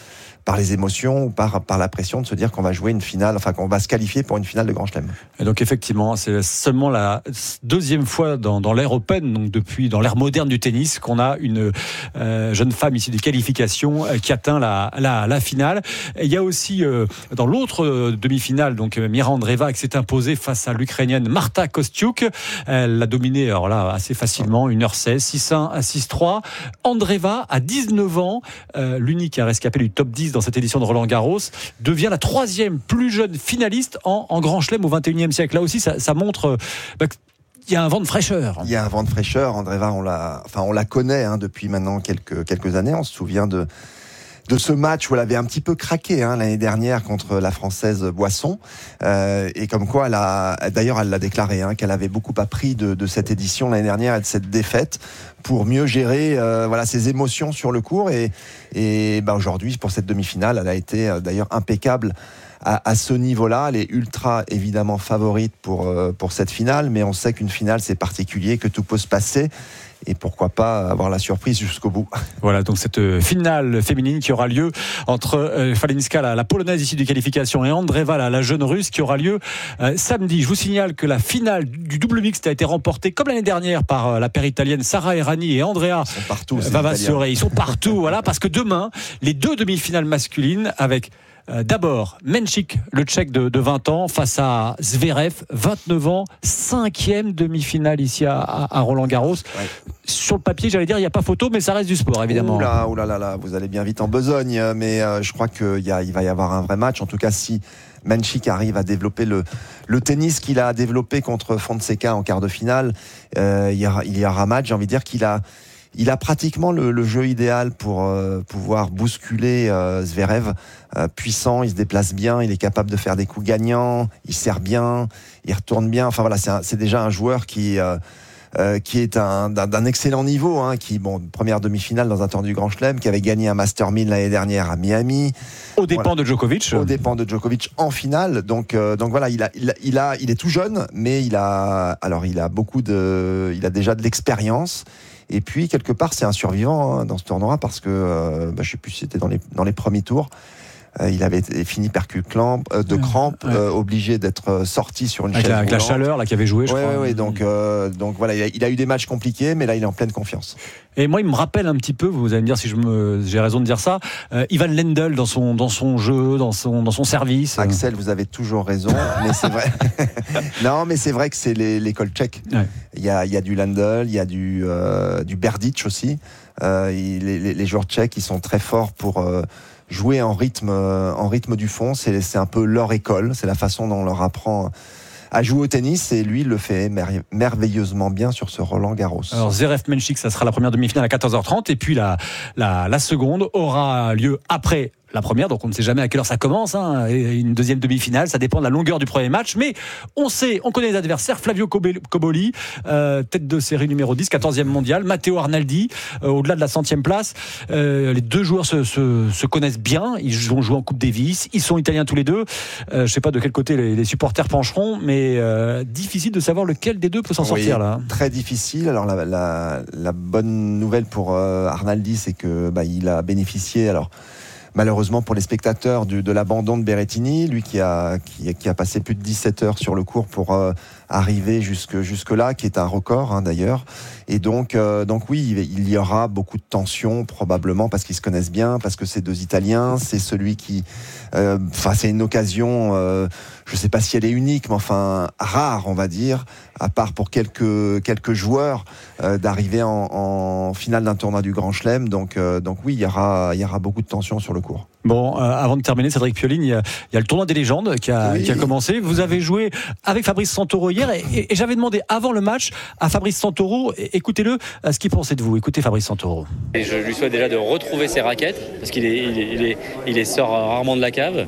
S10: par les émotions ou par, par la pression de se dire qu'on va jouer une finale, enfin qu'on va se qualifier pour une finale de Grand Chelem.
S11: Et donc effectivement, c'est seulement la deuxième fois dans, dans l'ère Open, donc depuis dans l'ère moderne du tennis, qu'on a une euh, jeune femme issue des qualifications euh, qui atteint la, la, la finale. Et il y a aussi euh, dans l'autre euh, demi-finale, donc euh, Mira Andreeva qui s'est imposée face à l'Ukrainienne Marta Kostyuk. Elle l'a dominée alors là assez facilement, une heure seize, six un à six trois. Andreeva, à dix-neuf ans, euh, l'unique à rescapé du top dix dans cette édition de Roland-Garros, devient la troisième plus jeune finaliste en, en Grand Chelem au vingt et unième siècle. Là aussi, ça, ça montre bah, qu'il y a un vent de fraîcheur.
S10: Il y a un vent de fraîcheur. Andreeva, on la, enfin, on la connaît hein, depuis maintenant quelques, quelques années. On se souvient de, de ce match où elle avait un petit peu craqué hein, l'année dernière contre la Française Boisson. Euh, et comme quoi, elle a, d'ailleurs, elle l'a déclaré, hein, qu'elle avait beaucoup appris de, de cette édition l'année dernière et de cette défaite pour mieux gérer euh, voilà, ses émotions sur le court. Et, et bah, aujourd'hui, pour cette demi-finale, elle a été euh, d'ailleurs impeccable à, à ce niveau-là. Elle est ultra, évidemment, favorite pour, euh, pour cette finale, mais on sait qu'une finale, c'est particulier, que tout peut se passer. Et pourquoi pas avoir la surprise jusqu'au bout.
S11: Voilà, donc cette finale féminine qui aura lieu entre euh, Falinska, la, la polonaise issue des qualifications, et Andreeva, la, la jeune russe, qui aura lieu euh, samedi. Je vous signale que la finale du double mixte a été remportée, comme l'année dernière, par euh, la paire italienne Sara Errani et Andrea Vavassore. Ils sont partout, voilà, parce que demain, les deux demi-finales masculines avec Euh, d'abord, Menchik, le Tchèque de, de vingt ans, face à Zverev, vingt-neuf ans, cinquième demi-finale ici à, à, à Roland-Garros. Ouais. Sur le papier, j'allais dire, il n'y a pas photo, mais ça reste du sport, évidemment.
S10: Ouh là, ouh là, là, là, vous allez bien vite en besogne, mais euh, je crois qu'il y a, il va y avoir un vrai match. En tout cas, si Menchik arrive à développer le, le tennis qu'il a développé contre Fonseca en quart de finale, euh, il y aura, il y aura match. J'ai envie de dire qu'il a Il a pratiquement le, le jeu idéal pour euh, pouvoir bousculer euh, Zverev, euh, puissant, il se déplace bien, il est capable de faire des coups gagnants, il sert bien, il retourne bien. Enfin voilà, c'est, un, c'est déjà un joueur qui euh, euh, qui est un, d'un, d'un excellent niveau, hein, qui bon première demi-finale dans un tournoi du Grand Chelem, qui avait gagné un Master mille l'année dernière à Miami.
S11: Au dépens voilà. de Djokovic.
S10: Au dépens de Djokovic en finale. Donc euh, donc voilà, il a, il a il a il est tout jeune, mais il a alors il a beaucoup de il a déjà de l'expérience. Et puis, quelque part, c'est un survivant hein, dans ce tournoi parce que, euh, bah, je ne sais plus si c'était dans les, dans les premiers tours. Euh, il avait fini percutant euh, de crampes, ouais. euh, obligé d'être sorti sur une
S11: avec
S10: chaise
S11: la, avec la chaleur là qui avait joué, je
S10: ouais,
S11: crois.
S10: Ouais, donc, euh, donc voilà, il a, il a eu des matchs compliqués, mais là, il est en pleine confiance.
S11: Et moi, il me rappelle un petit peu, vous allez me dire si je me, j'ai raison de dire ça, euh, Ivan Lendl dans son, dans son jeu, dans son, dans son service.
S10: Axel, vous avez toujours raison, mais c'est vrai. Non, mais c'est vrai que c'est les, l'école tchèque. Ouais. Il y a, il y a du Lendl, il y a du, euh, du Berdych aussi. Euh, il, les, les joueurs tchèques, ils sont très forts pour euh, jouer en rythme, euh, en rythme du fond. C'est, c'est un peu leur école. C'est la façon dont on leur apprend à jouer au tennis, et lui, il le fait mer- merveilleusement bien sur ce Roland-Garros.
S11: Alors, Zverev Menchik, ça sera la première demi-finale à quatorze heures trente, et puis la, la, la seconde aura lieu après la première, donc on ne sait jamais à quelle heure ça commence, hein. Une deuxième demi-finale, ça dépend de la longueur du premier match, mais on sait, on connaît les adversaires. Flavio Cobolli, euh, tête de série numéro dix, quatorzième mondial, Matteo Arnaldi, euh, au-delà de la centième place. Euh, les deux joueurs se, se, se connaissent bien, ils ont joué en Coupe Davis, ils sont italiens tous les deux. Euh, je ne sais pas de quel côté les, les supporters pencheront, mais euh, difficile de savoir lequel des deux peut s'en oui, sortir là.
S10: Très difficile. Alors la, la, la bonne nouvelle pour euh, Arnaldi, c'est que bah, il a bénéficié. Alors malheureusement pour les spectateurs du, de l'abandon de Berrettini, lui qui a, qui, qui a passé plus de dix-sept heures sur le court pour euh, arriver jusque, jusque là, qui est un record hein, d'ailleurs. Et donc, euh, donc oui, il y aura beaucoup de tensions probablement parce qu'ils se connaissent bien, parce que c'est deux Italiens, c'est celui qui, enfin euh, c'est une occasion, euh, je sais pas si elle est unique, mais enfin rare on va dire, à part pour quelques quelques joueurs euh, d'arriver en, en finale d'un tournoi du Grand Chelem. Donc euh, donc oui, il y aura il y aura beaucoup de tensions sur le court.
S11: Bon, euh, avant de terminer, Cédric Pioline, il y a, il y a le tournoi des légendes qui a, oui. qui a commencé. Vous avez joué avec Fabrice Santoro hier et, et, et j'avais demandé avant le match à Fabrice Santoro, écoutez-le, ce qu'il pensait de vous. Écoutez Fabrice Santoro.
S13: Et je lui souhaite déjà de retrouver ses raquettes parce qu'il est, il est, il est, il est sort rarement de la cave.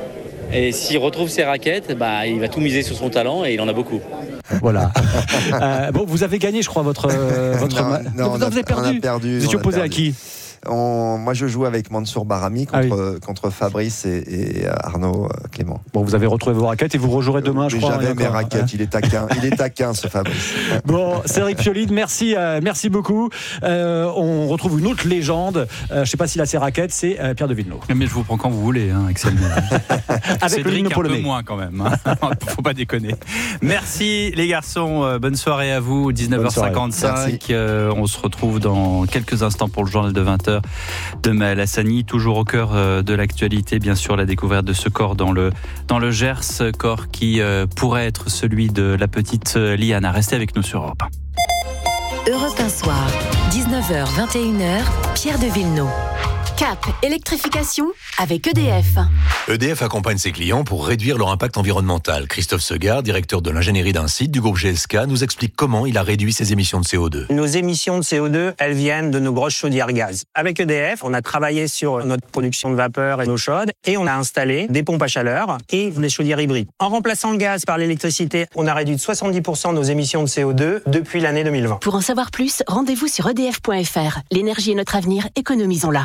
S13: Et s'il retrouve ses raquettes, bah, il va tout miser sur son talent et il en a beaucoup.
S11: Voilà. euh, bon, vous avez gagné, je crois, votre, euh, votre
S10: non,
S11: match.
S10: Non,
S11: vous
S10: on a,
S11: avez perdu.
S10: On a perdu.
S11: Vous étiez opposé
S10: à
S11: qui ?
S10: On, moi, je joue avec Mansour Barami contre, ah oui. contre Fabrice et, et Arnaud Clément.
S11: Bon, vous avez retrouvé vos raquettes et vous rejouerez demain, je
S10: Mais
S11: crois.
S10: J'avais mes raquettes, hein. il est taquin, il est taquin ce Fabrice.
S11: Bon, Cédric Pioline, merci, euh, merci beaucoup. Euh, on retrouve une autre légende. Euh, je ne sais pas s'il a ses raquettes, c'est euh, Pierre de Villeneuve.
S2: Mais je vous prends quand vous voulez, hein, Axel.
S11: Avec
S2: Cédric,
S11: le
S2: un peu moins quand même. Hein. Faut pas déconner. Merci les garçons. Euh, bonne soirée à vous. dix-neuf heures cinquante-cinq. Euh, on se retrouve dans quelques instants pour le journal de vingt heures de Maël Hassani. Toujours au cœur euh, de l'actualité, bien sûr, la découverte de ce corps dans le dans le Gers, corps qui euh, pourrait être celui de la petite euh, Liana. Restez avec nous sur Europe un.
S6: Europe un soir, dix-neuf heures vingt et une heures, Pierre de Villeneuve. Cap, électrification avec E D F.
S8: E D F accompagne ses clients pour réduire leur impact environnemental. Christophe Segard, directeur de l'ingénierie d'un site du groupe G S K, nous explique comment il a réduit ses émissions de C O deux.
S5: Nos émissions de C O deux, elles viennent de nos grosses chaudières gaz. Avec E D F, on a travaillé sur notre production de vapeur et d'eau chaude et on a installé des pompes à chaleur et des chaudières hybrides. En remplaçant le gaz par l'électricité, on a réduit de soixante-dix pour cent nos émissions de C O deux depuis l'année deux mille vingt.
S24: Pour en savoir plus, rendez-vous sur E D F point F R. L'énergie est notre avenir, économisons-la.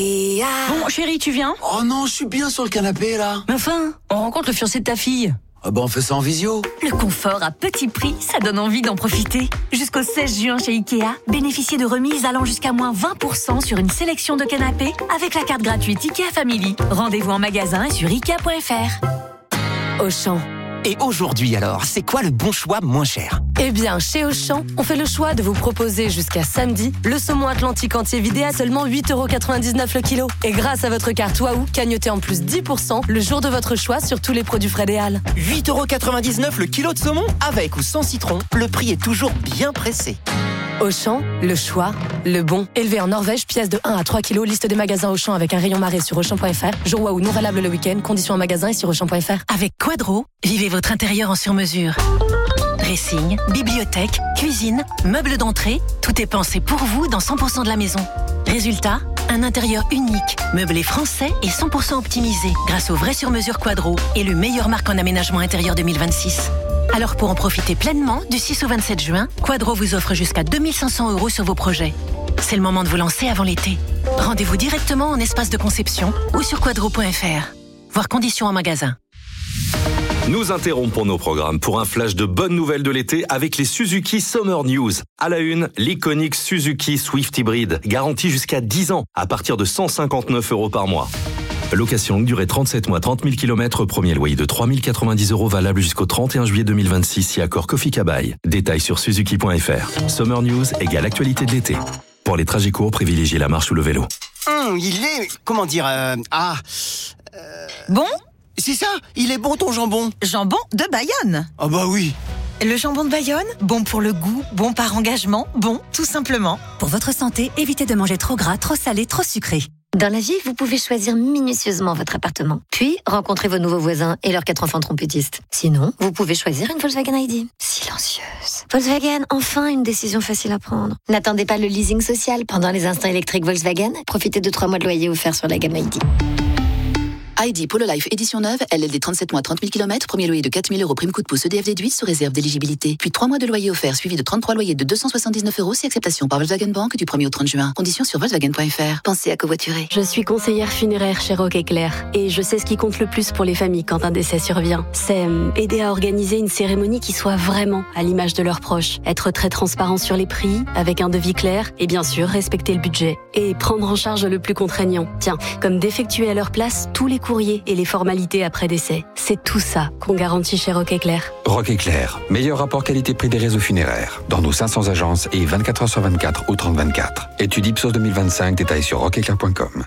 S25: Bon, chérie, tu viens ?
S16: Oh non, je suis bien sur le canapé, là.
S25: Mais enfin, on rencontre le fiancé de ta fille.
S16: Ah bah on fait ça en visio.
S25: Le confort à petit prix, ça donne envie d'en profiter. Jusqu'au seize juin chez Ikea, bénéficiez de remises allant jusqu'à moins vingt pour cent sur une sélection de canapés avec la carte gratuite Ikea Family. Rendez-vous en magasin et sur Ikea point F R.
S17: Auchan. Et aujourd'hui alors, c'est quoi le bon choix moins cher ?
S6: Eh bien, chez Auchan, on fait le choix de vous proposer jusqu'à samedi le saumon atlantique entier vidé à seulement huit euros quatre-vingt-dix-neuf le kilo. Et grâce à votre carte Wahoo, cagnotez en plus dix pour cent le jour de votre choix sur tous les produits frais des Halles.
S17: huit euros quatre-vingt-dix-neuf le kilo de saumon ? Avec ou sans citron, le prix est toujours bien pressé.
S6: Auchan, le choix, le bon. Élevé en Norvège, pièce de un à trois kilos, liste des magasins Auchan avec un rayon marée sur Auchan point F R. Jour Wahoo non valable le week-end, conditions en magasin et sur Auchan point F R.
S25: Avec Quadro, vivez votre intérieur en sur-mesure. Dressing, bibliothèque, cuisine, meubles d'entrée, tout est pensé pour vous dans cent pour cent de la maison. Résultat, un intérieur unique, meublé français et cent pour cent optimisé grâce au vrai sur-mesure Quadro, élu meilleure marque en aménagement intérieur deux mille vingt-six. Alors pour en profiter pleinement, du six au vingt-sept juin, Quadro vous offre jusqu'à deux mille cinq cents euros sur vos projets. C'est le moment de vous lancer avant l'été. Rendez-vous directement en espace de conception ou sur quadro point F R. Voir conditions en magasin.
S18: Nous interrompons nos programmes pour un flash de bonnes nouvelles de l'été avec les Suzuki Summer News. À la une, l'iconique Suzuki Swift Hybrid, garantie jusqu'à dix ans, à partir de cent cinquante-neuf euros par mois. Location longue durée trente-sept mois, trente mille kilomètres, premier loyer de trois mille quatre-vingt-dix euros valable jusqu'au trente et un juillet deux mille vingt-six si accord Kofi Kabai. Détails sur suzuki point F R. Summer News égale actualité de l'été. Pour les trajets courts, privilégiez la marche ou le vélo.
S17: Hum, il est, comment dire, euh, ah...
S25: Euh... Bon ?
S17: C'est ça, il est bon ton jambon.
S25: Jambon de Bayonne.
S17: Ah bah oui.
S25: Le jambon de Bayonne, bon pour le goût, bon par engagement, bon tout simplement.
S20: Pour votre santé, évitez de manger trop gras, trop salé, trop sucré.
S26: Dans la vie, vous pouvez choisir minutieusement votre appartement, puis rencontrer vos nouveaux voisins et leurs quatre enfants trompettistes. Sinon, vous pouvez choisir une Volkswagen I D. Silencieuse. Volkswagen, enfin une décision facile à prendre. N'attendez pas le leasing social pendant les instants électriques Volkswagen. Profitez de trois mois de loyer offerts sur la gamme I D.
S27: I D Polo Life édition neuve, L L D trente-sept mois, trente mille kilomètres, premier loyer de quatre mille euros, prime coup de pouce E D F déduit sous réserve d'éligibilité. Puis trois mois de loyer offert suivi de trente-trois loyers de deux cent soixante-dix-neuf euros si acceptation par Volkswagen Bank du premier au trente juin. Conditions sur volkswagen point F R. Pensez à covoiturer.
S26: Je suis conseillère funéraire chez Rock Éclair et je sais ce qui compte le plus pour les familles quand un décès survient. C'est aider à organiser une cérémonie qui soit vraiment à l'image de leurs proches. Être très transparent sur les prix, avec un devis clair et bien sûr respecter le budget. Et prendre en charge le plus contraignant. Tiens, comme d'effectuer à leur place tous les courriers et les formalités après décès. C'est tout ça qu'on garantit chez Rock Éclair.
S28: Rock Éclair, meilleur rapport qualité-prix des réseaux funéraires. Dans nos cinq cents agences et vingt-quatre heures sur vingt-quatre ou trente vingt-quatre. Étude Ipsos deux mille vingt-cinq, détails sur rock éclair point com.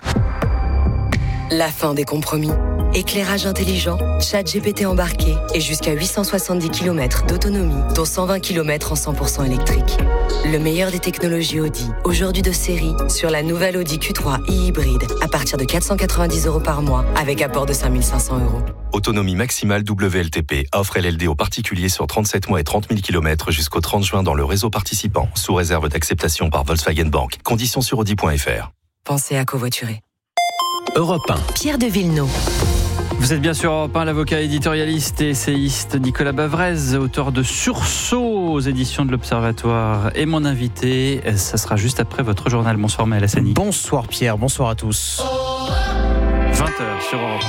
S6: La fin des compromis. Éclairage intelligent, chat G P T embarqué et jusqu'à huit cent soixante-dix kilomètres d'autonomie, dont cent vingt kilomètres en cent pour cent électrique. Le meilleur des technologies Audi, aujourd'hui de série, sur la nouvelle Audi Q trois e-hybride, à partir de quatre cent quatre-vingt-dix euros par mois, avec apport de cinq mille cinq cents euros.
S18: Autonomie maximale W L T P, offre L L D aux particuliers sur trente-sept mois et trente mille kilomètres jusqu'au trente juin dans le réseau participant, sous réserve d'acceptation par Volkswagen Bank. Conditions sur audi point F R.
S6: Pensez à covoiturer.
S18: Europe un.
S6: Pierre de Villeneuve.
S2: Vous êtes bien sur Europe un, l'avocat éditorialiste et essayiste Nicolas Bavrez, auteur de Sursaut aux éditions de l'Observatoire est mon invité. Ça sera juste après votre journal. Bonsoir Maël Hassani.
S1: Bonsoir Pierre, bonsoir à tous.
S2: vingt heures sur Europe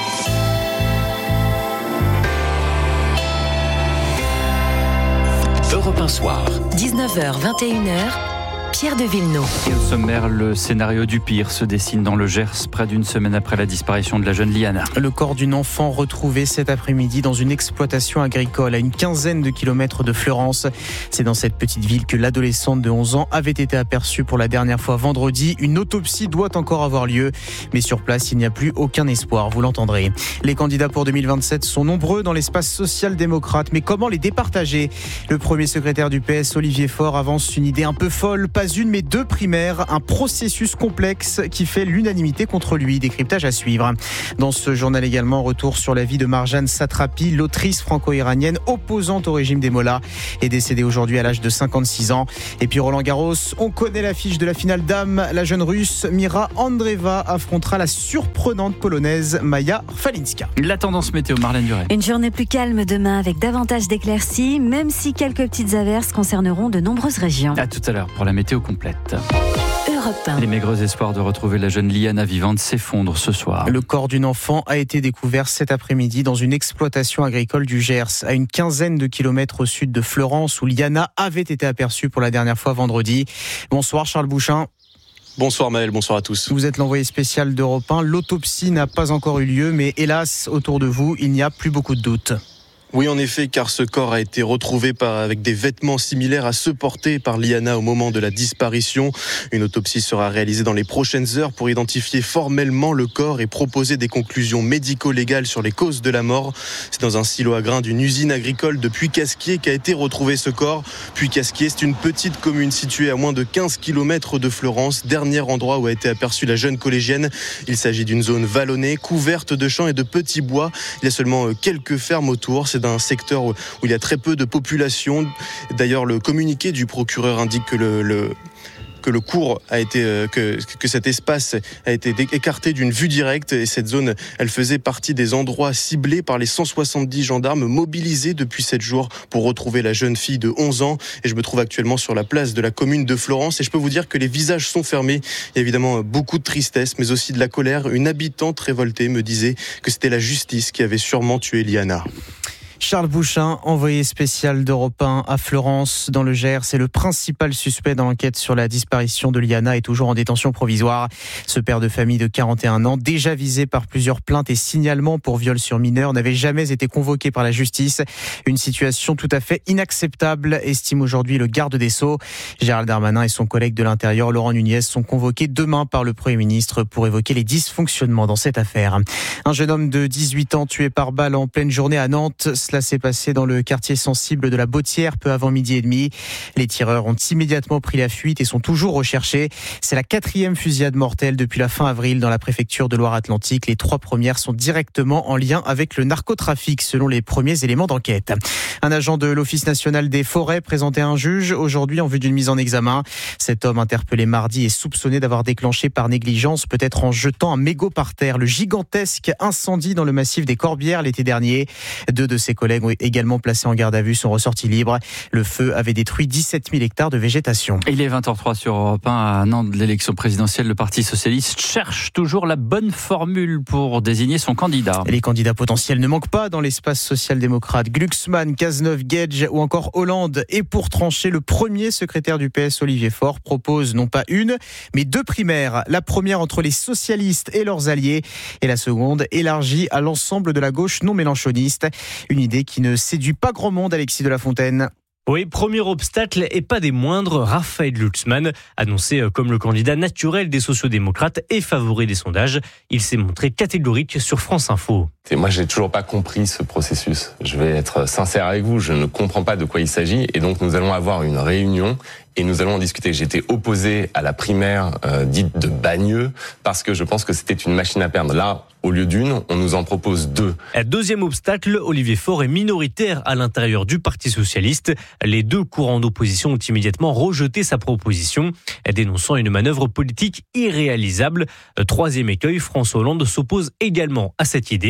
S15: un. Europe un soir.
S25: dix-neuf heures vingt et une heures. Pierre de Villeneuve.
S2: Et au sommaire, le scénario du pire se dessine dans le Gers, près d'une semaine après la disparition de la jeune Liana.
S1: Le corps d'une enfant retrouvé cet après-midi dans une exploitation agricole à une quinzaine de kilomètres de Fleurance. C'est dans cette petite ville que l'adolescente de onze ans avait été aperçue pour la dernière fois vendredi. Une autopsie doit encore avoir lieu, mais sur place, il n'y a plus aucun espoir, vous l'entendrez. Les candidats pour deux mille vingt-sept sont nombreux dans l'espace social-démocrate, mais comment les départager ? Le premier secrétaire du P S, Olivier Faure, avance une idée un peu folle. Pas une mais deux primaires, un processus complexe qui fait l'unanimité contre lui. Décryptage à suivre. Dans ce journal également, retour sur la vie de Marjane Satrapi, l'autrice franco-iranienne opposante au régime des Mollahs, est décédée aujourd'hui à l'âge de cinquante-six ans. Et puis Roland Garros, on connaît l'affiche de la finale dames. La jeune russe Mira Andreeva affrontera la surprenante polonaise Maja Falinska.
S2: La tendance météo, Marlène Duret.
S20: Une journée plus calme demain avec davantage d'éclaircies, même si quelques petites averses concerneront de nombreuses régions.
S2: À tout à l'heure pour la météo complète.
S20: Europe un.
S2: Les maigres espoirs de retrouver la jeune Liana vivante s'effondrent ce soir.
S1: Le corps d'une enfant a été découvert cet après-midi dans une exploitation agricole du Gers, à une quinzaine de kilomètres au sud de Fleurance, où Liana avait été aperçue pour la dernière fois vendredi. Bonsoir Charles Bouchin.
S4: Bonsoir Maël, bonsoir à tous.
S1: Vous êtes l'envoyé spécial d'Europe un. L'autopsie n'a pas encore eu lieu, mais hélas, autour de vous, il n'y a plus beaucoup de doutes.
S4: Oui, en effet, car ce corps a été retrouvé par, avec des vêtements similaires à ceux portés par Liana au moment de la disparition. Une autopsie sera réalisée dans les prochaines heures pour identifier formellement le corps et proposer des conclusions médico-légales sur les causes de la mort. C'est dans un silo à grains d'une usine agricole de Puy-Casquier qu'a été retrouvé ce corps. Puy-Casquier, c'est une petite commune située à moins de quinze kilomètres de Fleurance, dernier endroit où a été aperçue la jeune collégienne. Il s'agit d'une zone vallonnée, couverte de champs et de petits bois. Il y a seulement quelques fermes autour. C'est d'un secteur où il y a très peu de population. D'ailleurs, le communiqué du procureur indique que le, le que le cours a été que, que cet espace a été écarté d'une vue directe, et cette zone, elle faisait partie des endroits ciblés par les cent soixante-dix gendarmes mobilisés depuis sept jours pour retrouver la jeune fille de onze ans. Et je me trouve actuellement sur la place de la commune de Fleurance, et je peux vous dire que les visages sont fermés. Il y a évidemment beaucoup de tristesse, mais aussi de la colère. Une habitante révoltée me disait que c'était la justice qui avait sûrement tué Liana.
S1: Charles Bouchin, envoyé spécial d'Europe un à Fleurance, dans le Gers, c'est le principal suspect dans l'enquête sur la disparition de Liana, est toujours en détention provisoire. Ce père de famille de quarante et un ans, déjà visé par plusieurs plaintes et signalements pour viol sur mineur, n'avait jamais été convoqué par la justice. Une situation tout à fait inacceptable, estime aujourd'hui le garde des Sceaux. Gérald Darmanin et son collègue de l'Intérieur, Laurent Nunez, sont convoqués demain par le Premier ministre pour évoquer les dysfonctionnements dans cette affaire. Un jeune homme de dix-huit ans tué par balle en pleine journée à Nantes. Cela s'est passé dans le quartier sensible de la Bottière peu avant midi et demi. Les tireurs ont immédiatement pris la fuite et sont toujours recherchés. C'est la quatrième fusillade mortelle depuis la fin avril dans la préfecture de Loire-Atlantique. Les trois premières sont directement en lien avec le narcotrafic selon les premiers éléments d'enquête. Un agent de l'Office national des forêts présenté à un juge aujourd'hui en vue d'une mise en examen. Cet homme interpellé mardi est soupçonné d'avoir déclenché par négligence, peut-être en jetant un mégot par terre, le gigantesque incendie dans le massif des Corbières l'été dernier. Deux de ses collègues ont également placés en garde à vue sont ressortis libres. Le feu avait détruit dix-sept mille hectares de végétation.
S2: Il est vingt heures trois sur Europe un. À un an de l'élection présidentielle, le Parti socialiste cherche toujours la bonne formule pour désigner son candidat.
S1: Les candidats potentiels ne manquent pas dans l'espace social-démocrate. Glucksmann, Cazeneuve, Gage ou encore Hollande. Et pour trancher, le premier secrétaire du P S, Olivier Faure, propose non pas une, mais deux primaires. La première entre les socialistes et leurs alliés, et la seconde élargie à l'ensemble de la gauche non mélenchoniste. Une idée qui ne séduit pas grand monde, Alexis de la Fontaine.
S7: Oui, premier obstacle et pas des moindres, Raphaël Glucksmann, annoncé comme le candidat naturel des sociodémocrates et favori des sondages. Il s'est montré catégorique sur France Info.
S9: Et moi, j'ai toujours pas compris ce processus. Je vais être sincère avec vous, je ne comprends pas de quoi il s'agit, et donc nous allons avoir une réunion et nous allons en discuter. J'étais opposé à la primaire euh, dite de Bagneux parce que je pense que c'était une machine à perdre. Là, au lieu d'une, on nous en propose deux.
S7: Deuxième obstacle, Olivier Faure est minoritaire à l'intérieur du Parti socialiste. Les deux courants d'opposition ont immédiatement rejeté sa proposition, dénonçant une manœuvre politique irréalisable. Troisième écueil, François Hollande s'oppose également à cette idée.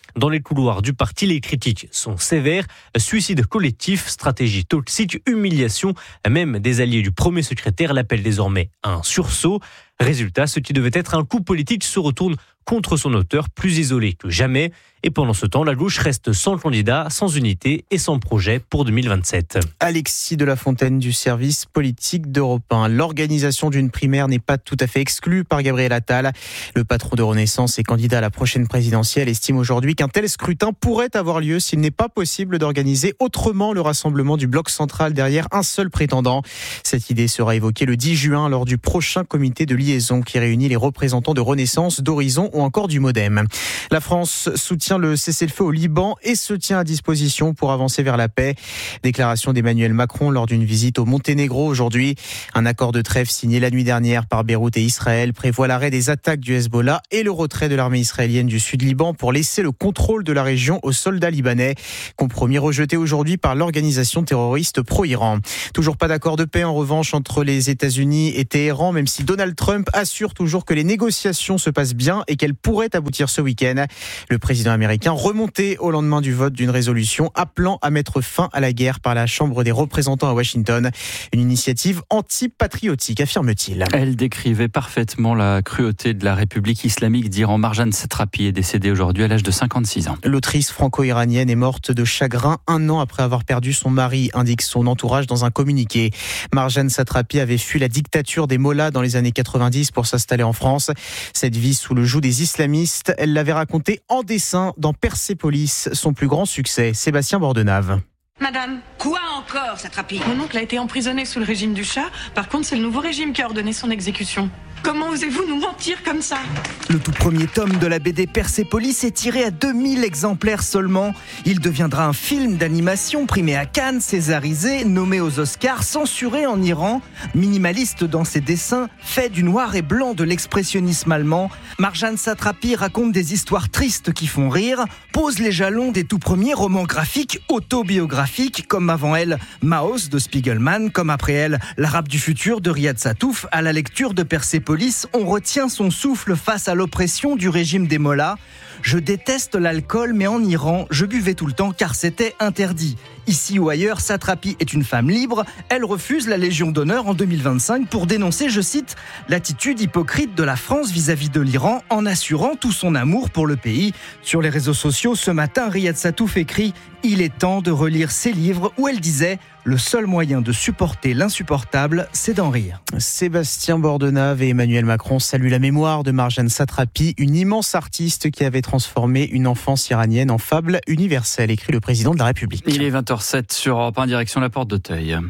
S7: Dans les couloirs du parti, les critiques sont sévères. Suicide collectif, stratégie toxique, humiliation. Même des alliés du premier secrétaire l'appellent désormais un sursaut. Résultat, ce qui devait être un coup politique se retourne contre son auteur, plus isolé que jamais. Et pendant ce temps, la gauche reste sans candidat, sans unité et sans projet pour deux mille vingt-sept.
S1: Alexis de la Fontaine du service politique d'Europe un. L'organisation d'une primaire n'est pas tout à fait exclue par Gabriel Attal. Le patron de Renaissance et candidat à la prochaine présidentielle estime aujourd'hui qu'un tel scrutin pourrait avoir lieu s'il n'est pas possible d'organiser autrement le rassemblement du bloc central derrière un seul prétendant. Cette idée sera évoquée le dix juin lors du prochain comité de liaison qui réunit les représentants de Renaissance, d'Horizon ou encore du Modem. La France soutient le cessez-le-feu au Liban et se tient à disposition pour avancer vers la paix. Déclaration d'Emmanuel Macron lors d'une visite au Monténégro aujourd'hui. Un accord de trêve signé la nuit dernière par Beyrouth et Israël prévoit l'arrêt des attaques du Hezbollah et le retrait de l'armée israélienne du Sud-Liban pour laisser le contrôle de la région aux soldats libanais. Compromis rejeté aujourd'hui par l'organisation terroriste pro-Iran. Toujours pas d'accord de paix en revanche entre les États-Unis et Téhéran, même si Donald Trump assure toujours que les négociations se passent bien et qu'elles pourraient aboutir ce week-end. Le président américain remonté au lendemain du vote d'une résolution appelant à mettre fin à la guerre par la Chambre des représentants à Washington. Une initiative anti-patriotique, affirme-t-il.
S2: Elle décrivait parfaitement la cruauté de la République islamique d'Iran. Marjane Satrapi est décédée aujourd'hui à l'âge de cinquante-six ans.
S1: L'autrice franco-iranienne est morte de chagrin un an après avoir perdu son mari, indique son entourage dans un communiqué. Marjane Satrapi avait fui la dictature des mollahs dans les années quatre-vingt-dix pour s'installer en France. Cette vie sous le joug des islamistes, elle l'avait racontée en dessin dans Persépolis, son plus grand succès. Sébastien Bordenave.
S3: Madame, quoi encore, Satrapi ? Mon oncle a été emprisonné sous le régime du Shah. Par contre, c'est le nouveau régime qui a ordonné son exécution. Comment osez-vous nous mentir comme ça ?
S12: Le tout premier tome de la B D Persépolis est tiré à deux mille exemplaires seulement. Il deviendra un film d'animation primé à Cannes, césarisé, nommé aux Oscars, censuré en Iran. Minimaliste dans ses dessins, fait du noir et blanc de l'expressionnisme allemand, Marjane Satrapi raconte des histoires tristes qui font rire, pose les jalons des tout premiers romans graphiques autobiographiques, comme avant elle Maos de Spiegelman, comme après elle L'Arabe du futur de Riyad Satouf. À la lecture de Persépolis, on retient son souffle face à l'oppression du régime des mollahs. Je déteste l'alcool, mais en Iran, je buvais tout le temps car c'était interdit. Ici ou ailleurs, Satrapi est une femme libre. Elle refuse la Légion d'honneur en deux mille vingt-cinq pour dénoncer, je cite, l'attitude hypocrite de la France vis-à-vis de l'Iran en assurant tout son amour pour le pays. Sur les réseaux sociaux, ce matin, Riyad Satouf écrit « Il est temps de relire ses livres » où elle disait « Le seul moyen de supporter l'insupportable, c'est d'en rire ».
S1: Sébastien Bordenave et Emmanuel Macron saluent la mémoire de Marjane Satrapi, une immense artiste qui avait transformé une enfance iranienne en fable universelle, écrit le président de la République.
S2: Il est vingt heures sept sur Europe un, direction la Porte d'Auteuil.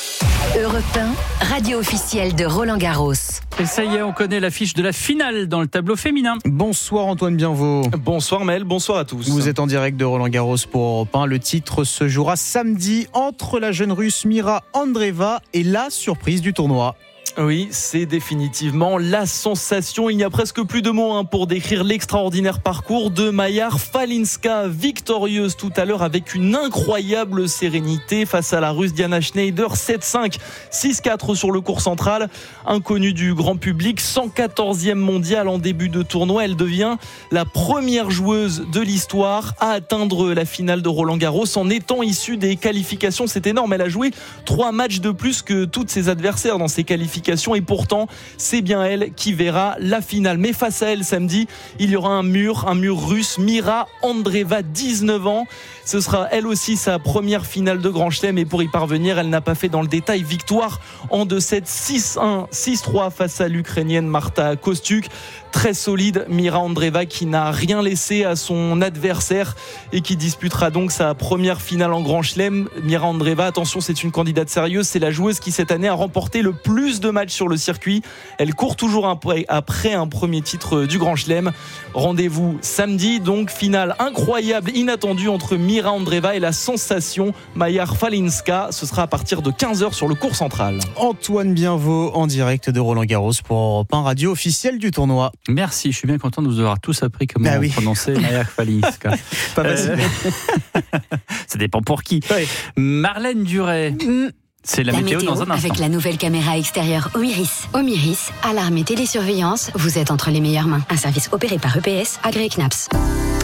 S25: Europe un, radio officielle de Roland Garros.
S2: Et ça y est, on connaît l'affiche de la finale dans le tableau féminin.
S1: Bonsoir Antoine Bienvaux.
S13: Bonsoir Mel, bonsoir à tous.
S1: Vous êtes en direct de Roland Garros pour Europe un. Le titre se jouera samedi entre la jeune russe Mira Andreeva et la surprise du tournoi.
S13: Oui, c'est définitivement la sensation. Il n'y a presque plus de mots hein, pour décrire l'extraordinaire parcours de Mayar Falinska, victorieuse tout à l'heure avec une incroyable sérénité face à la Russe Diana Schneider, sept cinq, six quatre sur le court central. Inconnue du grand public, cent quatorzième mondiale en début de tournoi, elle devient la première joueuse de l'histoire à atteindre la finale de Roland Garros en étant issue des qualifications. C'est énorme, elle a joué trois matchs de plus que toutes ses adversaires dans ces qualifications. Et pourtant, c'est bien elle qui verra la finale. Mais face à elle, samedi, il y aura un mur, un mur russe. Mira Andreeva, dix-neuf ans. Ce sera elle aussi sa première finale de Grand Chelem. Et pour y parvenir, elle n'a pas fait dans le détail. Victoire en deux sept, six un, six trois face à l'Ukrainienne Marta Kostyuk. Très solide, Mira Andreeva qui n'a rien laissé à son adversaire et qui disputera donc sa première finale en Grand Chelem. Mira Andreeva, attention, c'est une candidate sérieuse. C'est la joueuse qui cette année a remporté le plus de matchs sur le circuit. Elle court toujours après un premier titre du Grand Chelem. Rendez-vous samedi, donc finale incroyable, inattendue entre Mira Andreeva et la sensation Mayar Falinska. Ce sera à partir de quinze heures sur le court central.
S1: Antoine Bienvaux en direct de Roland Garros pour Europe un, radio officielle du tournoi.
S2: Merci, je suis bien content de vous avoir tous appris comment bah oui. prononcer Mayar Falinska.
S1: Pas facile.
S2: Euh... Ça dépend pour qui. Oui. Marlène Duret. Mmh. C'est la, la météo, météo dans un instant.
S25: Avec la nouvelle caméra extérieure Omiris. Omiris, alarme et télésurveillance, vous êtes entre les meilleures mains. Un service opéré par E P S, agréé C N A P S.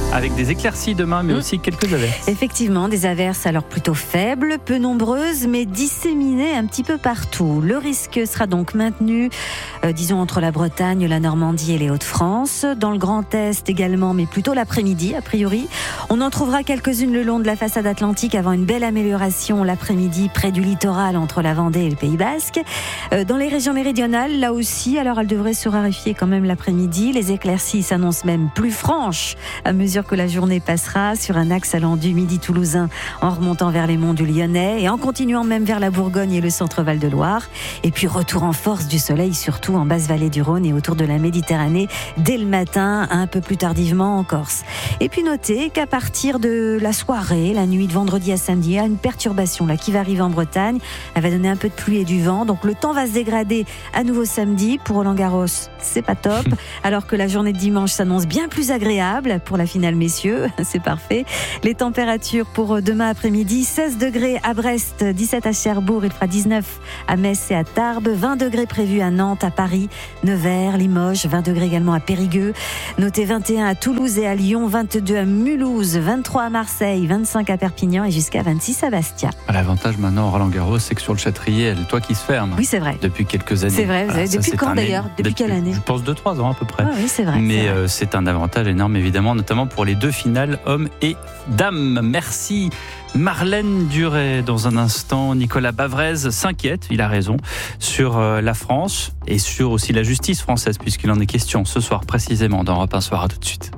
S2: avec des éclaircies demain, mais mmh. aussi quelques averses.
S20: Effectivement, des averses alors plutôt faibles, peu nombreuses, mais disséminées un petit peu partout. Le risque sera donc maintenu, euh, disons, entre la Bretagne, la Normandie et les Hauts-de-France. Dans le Grand Est également, mais plutôt l'après-midi, a priori. On en trouvera quelques-unes le long de la façade atlantique avant une belle amélioration l'après-midi près du littoral entre la Vendée et le Pays Basque. Euh, dans les régions méridionales, là aussi, alors elles devraient se raréfier quand même l'après-midi. Les éclaircies s'annoncent même plus franches à mesure que la journée passera sur un axe allant du Midi toulousain en remontant vers les monts du Lyonnais et en continuant même vers la Bourgogne et le centre Val-de-Loire. Et puis retour en force du soleil, surtout en basse vallée du Rhône et autour de la Méditerranée dès le matin, un peu plus tardivement en Corse. Et puis notez qu'à partir de la soirée, la nuit de vendredi à samedi, il y a une perturbation là qui va arriver en Bretagne. Elle va donner un peu de pluie et du vent, donc le temps va se dégrader à nouveau samedi. Pour Roland Garros, c'est pas top, alors que la journée de dimanche s'annonce bien plus agréable pour la finale messieurs, c'est parfait. Les températures pour demain après-midi, seize degrés à Brest, dix-sept à Cherbourg, il fera dix-neuf à Metz et à Tarbes, vingt degrés prévus à Nantes, à Paris, Nevers, Limoges, vingt degrés également à Périgueux. Notez vingt et un à Toulouse et à Lyon, vingt-deux à Mulhouse, vingt-trois à Marseille, vingt-cinq à Perpignan et jusqu'à vingt-six à Bastia.
S2: L'avantage maintenant, Roland Garros, c'est que sur le Châtrier, elle, toi qui se ferme.
S20: Oui, c'est vrai.
S2: Depuis quelques années.
S20: C'est vrai.
S2: Alors, ça,
S20: depuis quand d'ailleurs
S2: é...
S20: Depuis, depuis quelle année?
S2: Je pense deux trois ans à peu près.
S20: Ah oui, c'est vrai.
S2: Mais
S20: c'est, vrai.
S2: Euh, c'est un avantage énorme évidemment, notamment pour les deux finales hommes et dames. Merci Marlène Duret. Dans un instant, Nicolas Bavrez s'inquiète, il a raison, sur euh, la France et sur aussi la justice française, puisqu'il en est question ce soir précisément dans Europe un Soir. À tout de suite.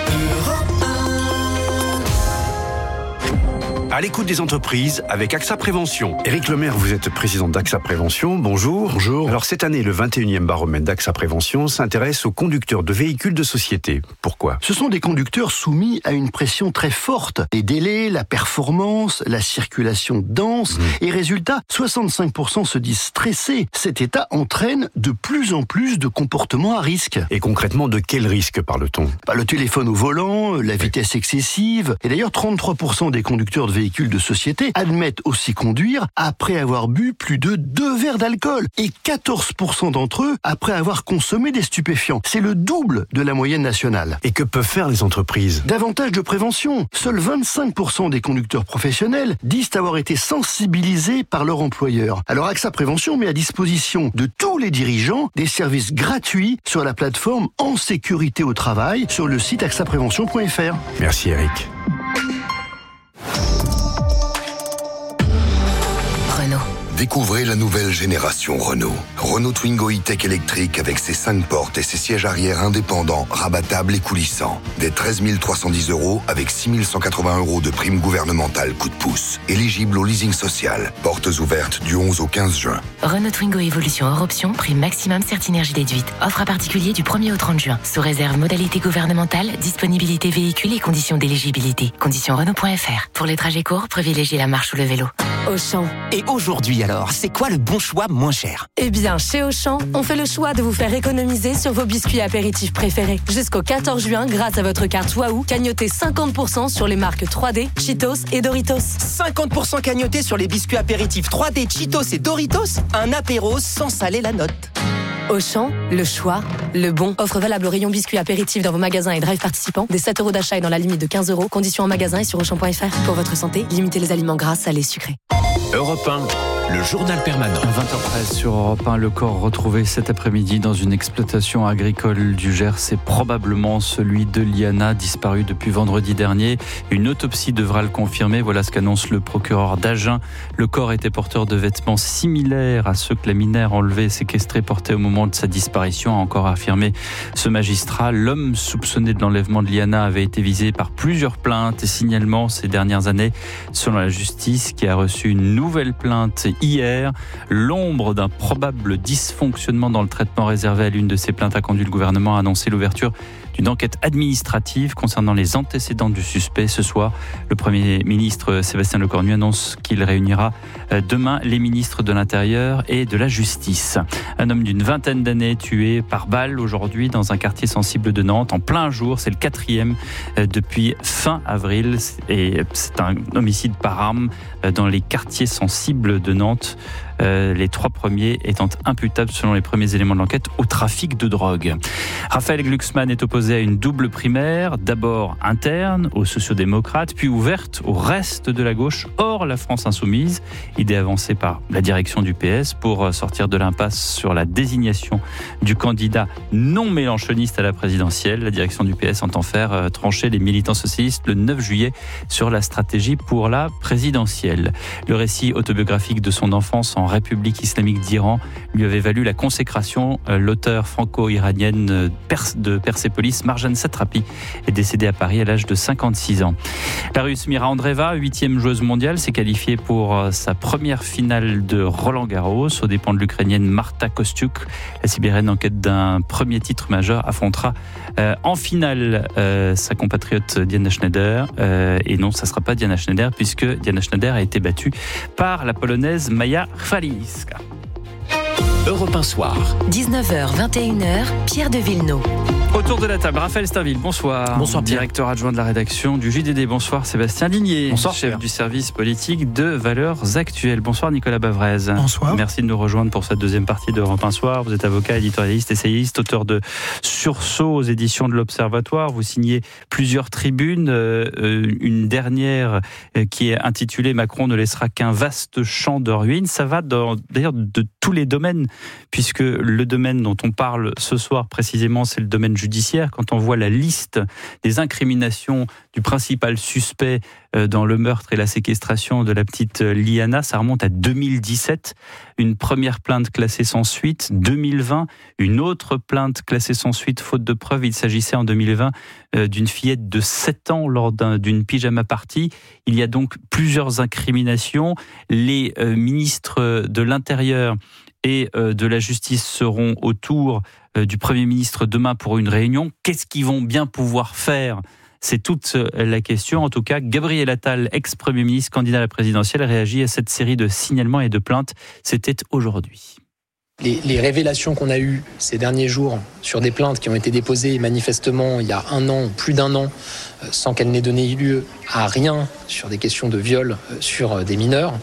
S8: À l'écoute des entreprises avec AXA Prévention. Éric Lemaire, vous êtes président d'AXA Prévention. Bonjour.
S10: Bonjour.
S8: Alors cette année, le vingt et unième baromètre d'AXA Prévention s'intéresse aux conducteurs de véhicules de société. Pourquoi ?
S10: Ce sont des conducteurs soumis à une pression très forte. Les délais, la performance, la circulation dense. Mmh. Et résultat, soixante-cinq pour cent se disent stressés. Cet état entraîne de plus en plus de comportements à risque.
S8: Et concrètement, de quel risque parle-t-on ?
S10: Bah, le téléphone au volant, la vitesse excessive. Et d'ailleurs, trente-trois pour cent des conducteurs de véhicules de société admettent aussi conduire après avoir bu plus de deux verres d'alcool et quatorze pour cent d'entre eux après avoir consommé des stupéfiants. C'est le double de la moyenne nationale.
S8: Et que peuvent faire les entreprises ?
S10: Davantage de prévention. Seuls vingt-cinq pour cent des conducteurs professionnels disent avoir été sensibilisés par leur employeur. Alors AXA Prévention met à disposition de tous les dirigeants des services gratuits sur la plateforme En Sécurité au Travail sur le site axa prévention point f r.
S8: Merci Eric.
S11: Découvrez la nouvelle génération Renault. Renault Twingo e-Tech électrique avec ses cinq portes et ses sièges arrière indépendants, rabattables et coulissants. Dès treize mille trois cent dix euros avec six mille cent quatre-vingts euros de prime gouvernementale coup de pouce. Éligible au leasing social. Portes ouvertes du onze au quinze juin.
S25: Renault Twingo Evolution hors option, prime maximum Certinergie déduite. Offre à particulier du premier au trente juin. Sous réserve modalité gouvernementale, disponibilité véhicule et conditions d'éligibilité. Conditions Renault point f r. Pour les trajets courts, privilégiez la marche ou le vélo.
S17: Auchan. Et aujourd'hui alors, c'est quoi le bon choix moins cher ?
S14: Eh bien, chez Auchan, on fait le choix de vous faire économiser sur vos biscuits apéritifs préférés. Jusqu'au quatorze juin, grâce à votre carte Wahoo, cagnotez cinquante pour cent sur les marques trois D, Cheetos et Doritos.
S17: cinquante pour cent cagnotés sur les biscuits apéritifs trois D, Cheetos et Doritos. Un apéro sans saler la note.
S14: Auchan, le choix, le bon. Offre valable au rayon biscuits apéritifs dans vos magasins et drive participants. Des sept euros d'achat et dans la limite de quinze euros. Conditions en magasin et sur auchan point f r. Pour votre santé, limitez les aliments gras, salés, sucrés.
S18: Europe un, le journal permanent.
S2: vingt heures treize sur Europe un, le corps retrouvé cet après-midi dans une exploitation agricole du Gers. C'est probablement celui de Liana, disparu depuis vendredi dernier. Une autopsie devra le confirmer. Voilà ce qu'annonce le procureur d'Agen. Le corps était porteur de vêtements similaires à ceux que la minère enlevée et séquestrée portait au moment de sa disparition, a encore affirmé ce magistrat. L'homme soupçonné de l'enlèvement de Liana avait été visé par plusieurs plaintes et signalements ces dernières années, selon la justice, qui a reçu une nouvelle plainte hier. L'ombre d'un probable dysfonctionnement dans le traitement réservé à l'une de ces plaintes a conduit le gouvernement à annoncer l'ouverture d'une enquête administrative concernant les antécédents du suspect. Ce soir, le Premier ministre Sébastien Lecornu annonce qu'il réunira demain les ministres de l'Intérieur et de la Justice. Un homme d'une vingtaine d'années tué par balle aujourd'hui dans un quartier sensible de Nantes en plein jour. C'est le quatrième depuis fin avril et c'est un homicide par arme dans les quartiers sensibles de Nantes. euh, les trois premiers étant imputables selon les premiers éléments de l'enquête au trafic de drogue. Raphaël Glucksmann est opposé à une double primaire, d'abord interne aux sociodémocrates, puis ouverte au reste de la gauche, hors la France insoumise, idée avancée par la direction du P S pour sortir de l'impasse sur la désignation du candidat non mélenchoniste à la présidentielle. La direction du P S entend faire euh, trancher les militants socialistes le neuf juillet sur la stratégie pour la présidentielle. Le récit autobiographique de son enfance en République islamique d'Iran lui avait valu la consécration. Euh, l'auteur franco-iranienne euh, Pers- de Persépolis, Marjane Satrapi, est décédée à Paris à l'âge de cinquante-six ans. La Russe Mira Andreeva, huitième joueuse mondiale, s'est qualifiée pour euh, sa première finale de Roland-Garros aux dépens de l'Ukrainienne Marta Kostyuk. La Sibérienne, en quête d'un premier titre majeur, affrontera euh, en finale euh, sa compatriote Diana Schneider. Euh, et non, ça ne sera pas Diana Schneider, puisque Diana Schneider a été battue par la Polonaise Maja Chwalińska.
S25: Europe un soir. dix-neuf heures vingt et une heures, Pierre de Villeneuve.
S2: Autour de la table, Raphaël Stainville, bonsoir.
S7: Bonsoir, Pierre.
S2: Directeur adjoint de la rédaction du J D D. Bonsoir, Sébastien Ligné.
S7: Bonsoir,
S2: chef
S7: Pierre.
S2: du service politique de Valeurs Actuelles. Bonsoir, Nicolas Bavrez.
S5: Bonsoir.
S2: Merci de nous rejoindre pour cette deuxième partie d'Europe un soir. Vous êtes avocat, éditorialiste, essayiste, auteur de Sursaut aux éditions de l'Observatoire. Vous signez plusieurs tribunes, euh, une dernière euh, qui est intitulée « Macron ne laissera qu'un vaste champ de ruines ». Ça va dans, d'ailleurs de tous les domaines, puisque le domaine dont on parle ce soir précisément, c'est le domaine judiciaire. Quand on voit la liste des incriminations du principal suspect dans le meurtre et la séquestration de la petite Liana, ça remonte à deux mille dix-sept. Une première plainte classée sans suite. deux mille vingt, une autre plainte classée sans suite, faute de preuves. Il s'agissait en deux mille vingt d'une fillette de sept ans lors d'un, d'une pyjama party. Il y a donc plusieurs incriminations. Les euh, ministres de l'Intérieur et euh, de la Justice seront autour euh, du Premier ministre demain pour une réunion. Qu'est-ce qu'ils vont bien pouvoir faire ? C'est toute la question. En tout cas, Gabriel Attal, ex-Premier ministre, candidat à la présidentielle, réagit à cette série de signalements et de plaintes. C'était aujourd'hui.
S16: Les, les révélations qu'on a eues ces derniers jours sur des plaintes qui ont été déposées manifestement il y a un an, plus d'un an, sans qu'elles n'aient donné lieu à rien sur des questions de viol sur des mineurs,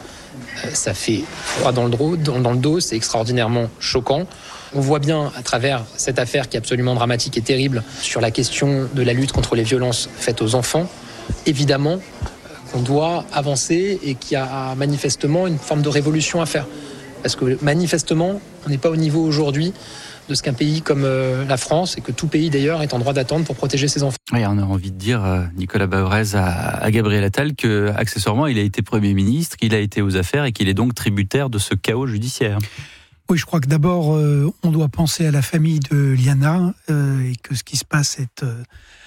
S16: ça fait froid dans le dos, dans, dans le dos, c'est extraordinairement choquant. On voit bien à travers cette affaire qui est absolument dramatique et terrible sur la question de la lutte contre les violences faites aux enfants, évidemment qu'on doit avancer et qu'il y a manifestement une forme de révolution à faire. Parce que manifestement, on n'est pas au niveau aujourd'hui de ce qu'un pays comme la France, et que tout pays d'ailleurs est en droit d'attendre pour protéger ses enfants.
S2: Oui, on a envie de dire, Nicolas Bavrez, à, à Gabriel Attal que, accessoirement, il a été Premier ministre, qu'il a été aux affaires et qu'il est donc tributaire de ce chaos judiciaire.
S5: Oui, je crois que d'abord, euh, on doit penser à la famille de Liana euh, et que ce qui se passe est euh,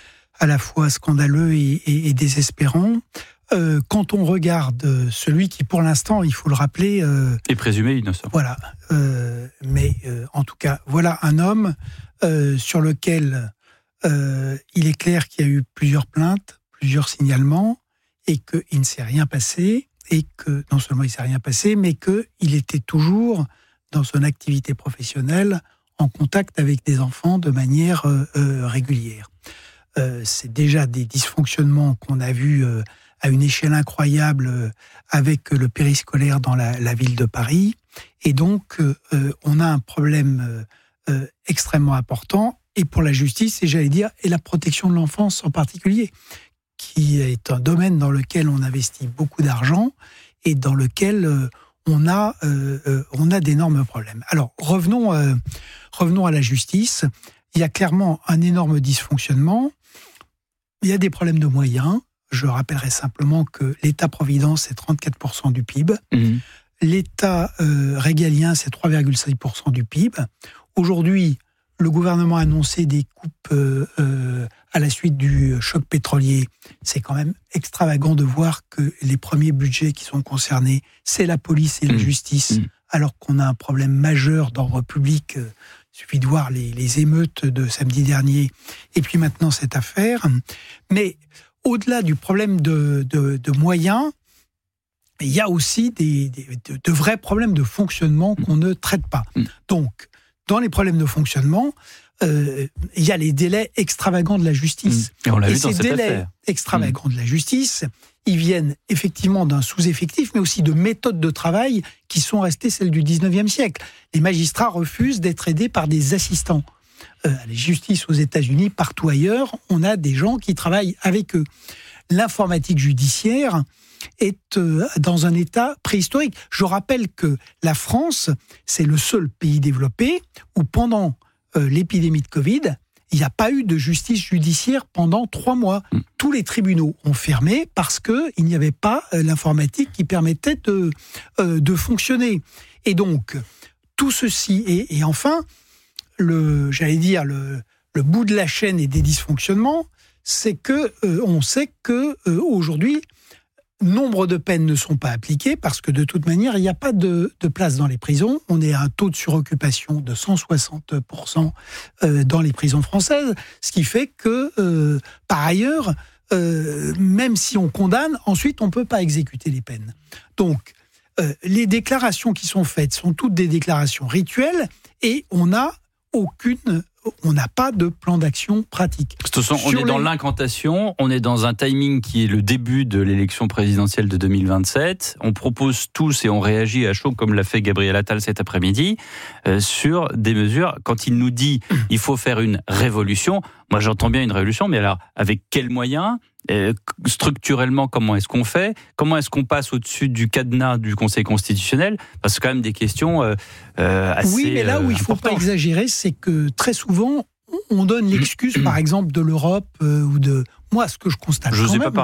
S5: à la fois scandaleux et, et, et désespérant. Euh, quand on regarde celui qui, pour l'instant, il faut le rappeler... Euh,
S2: est présumé innocent.
S5: Voilà. Euh, mais euh, en tout cas, voilà un homme euh, sur lequel euh, il est clair qu'il y a eu plusieurs plaintes, plusieurs signalements, et qu'il ne s'est rien passé, et que non seulement il ne s'est rien passé, mais qu'il était toujours dans son activité professionnelle en contact avec des enfants de manière euh, euh, régulière. Euh, c'est déjà des dysfonctionnements qu'on a vus euh, à une échelle incroyable euh, avec le périscolaire dans la, la ville de Paris. Et donc, euh, on a un problème euh, extrêmement important, et pour la justice, et j'allais dire, et la protection de l'enfance en particulier, qui est un domaine dans lequel on investit beaucoup d'argent et dans lequel euh, on a, euh, on a d'énormes problèmes. Alors, revenons, euh, revenons à la justice. Il y a clairement un énorme dysfonctionnement. Il y a des problèmes de moyens. Je rappellerai simplement que l'État-providence, c'est trente-quatre pour cent du P I B. Mmh. L'État euh, régalien, c'est trois virgule cinq pour cent du P I B. Aujourd'hui, le gouvernement a annoncé des coupes euh, euh, à la suite du choc pétrolier. C'est quand même extravagant de voir que les premiers budgets qui sont concernés, c'est la police et la mmh. justice, mmh. alors qu'on a un problème majeur d'ordre public. Il suffit de voir les, les émeutes de samedi dernier, et puis maintenant cette affaire. Mais au-delà du problème de, de, de moyens, il y a aussi des, des, de, de vrais problèmes de fonctionnement qu'on ne traite pas. Donc, dans les problèmes de fonctionnement, euh, il y a les délais extravagants de la justice.
S2: Et on l'a
S5: et
S2: vu dans
S5: ces
S2: cette
S5: délais
S2: affaire.
S5: extravagants mmh. de la justice, ils viennent effectivement d'un sous-effectif, mais aussi de méthodes de travail qui sont restées celles du dix-neuvième siècle. Les magistrats refusent d'être aidés par des assistants. Euh, la justice aux États-Unis, partout ailleurs, on a des gens qui travaillent avec eux. L'informatique judiciaire est euh, dans un état préhistorique. Je rappelle que la France, c'est le seul pays développé où pendant euh, l'épidémie de Covid, il n'y a pas eu de justice judiciaire pendant trois mois. Mmh. Tous les tribunaux ont fermé parce qu'il n'y avait pas euh, l'informatique qui permettait de, euh, de fonctionner. Et donc, tout ceci, et, et enfin, le, j'allais dire, le, le bout de la chaîne et des dysfonctionnements, c'est que euh, on sait que euh, aujourd'hui, nombre de peines ne sont pas appliquées parce que de toute manière, il n'y a pas de, de place dans les prisons. On est à un taux de suroccupation de cent soixante pour cent euh, dans les prisons françaises, ce qui fait que, euh, par ailleurs, euh, même si on condamne, ensuite on ne peut pas exécuter les peines. Donc, euh, les déclarations qui sont faites sont toutes des déclarations rituelles et on n'a aucune... on n'a pas de plan d'action pratique.
S2: De toute façon, on est les... dans l'incantation, on est dans un timing qui est le début de l'élection présidentielle de deux mille vingt-sept. On propose tous et on réagit à chaud, comme l'a fait Gabriel Attal cet après-midi, euh, sur des mesures. Quand il nous dit il faut faire une révolution, moi j'entends bien une révolution, mais alors avec quels moyens ? Euh, structurellement, comment est-ce qu'on fait ? Comment est-ce qu'on passe au-dessus du cadenas du Conseil constitutionnel ? Parce que c'est quand même des questions euh, euh, assez
S5: Oui, mais là où il ne faut pas exagérer, c'est que très souvent, on donne l'excuse, par exemple, de l'Europe euh, ou de... Moi, ce que je constate
S2: je
S5: quand même...
S2: Pas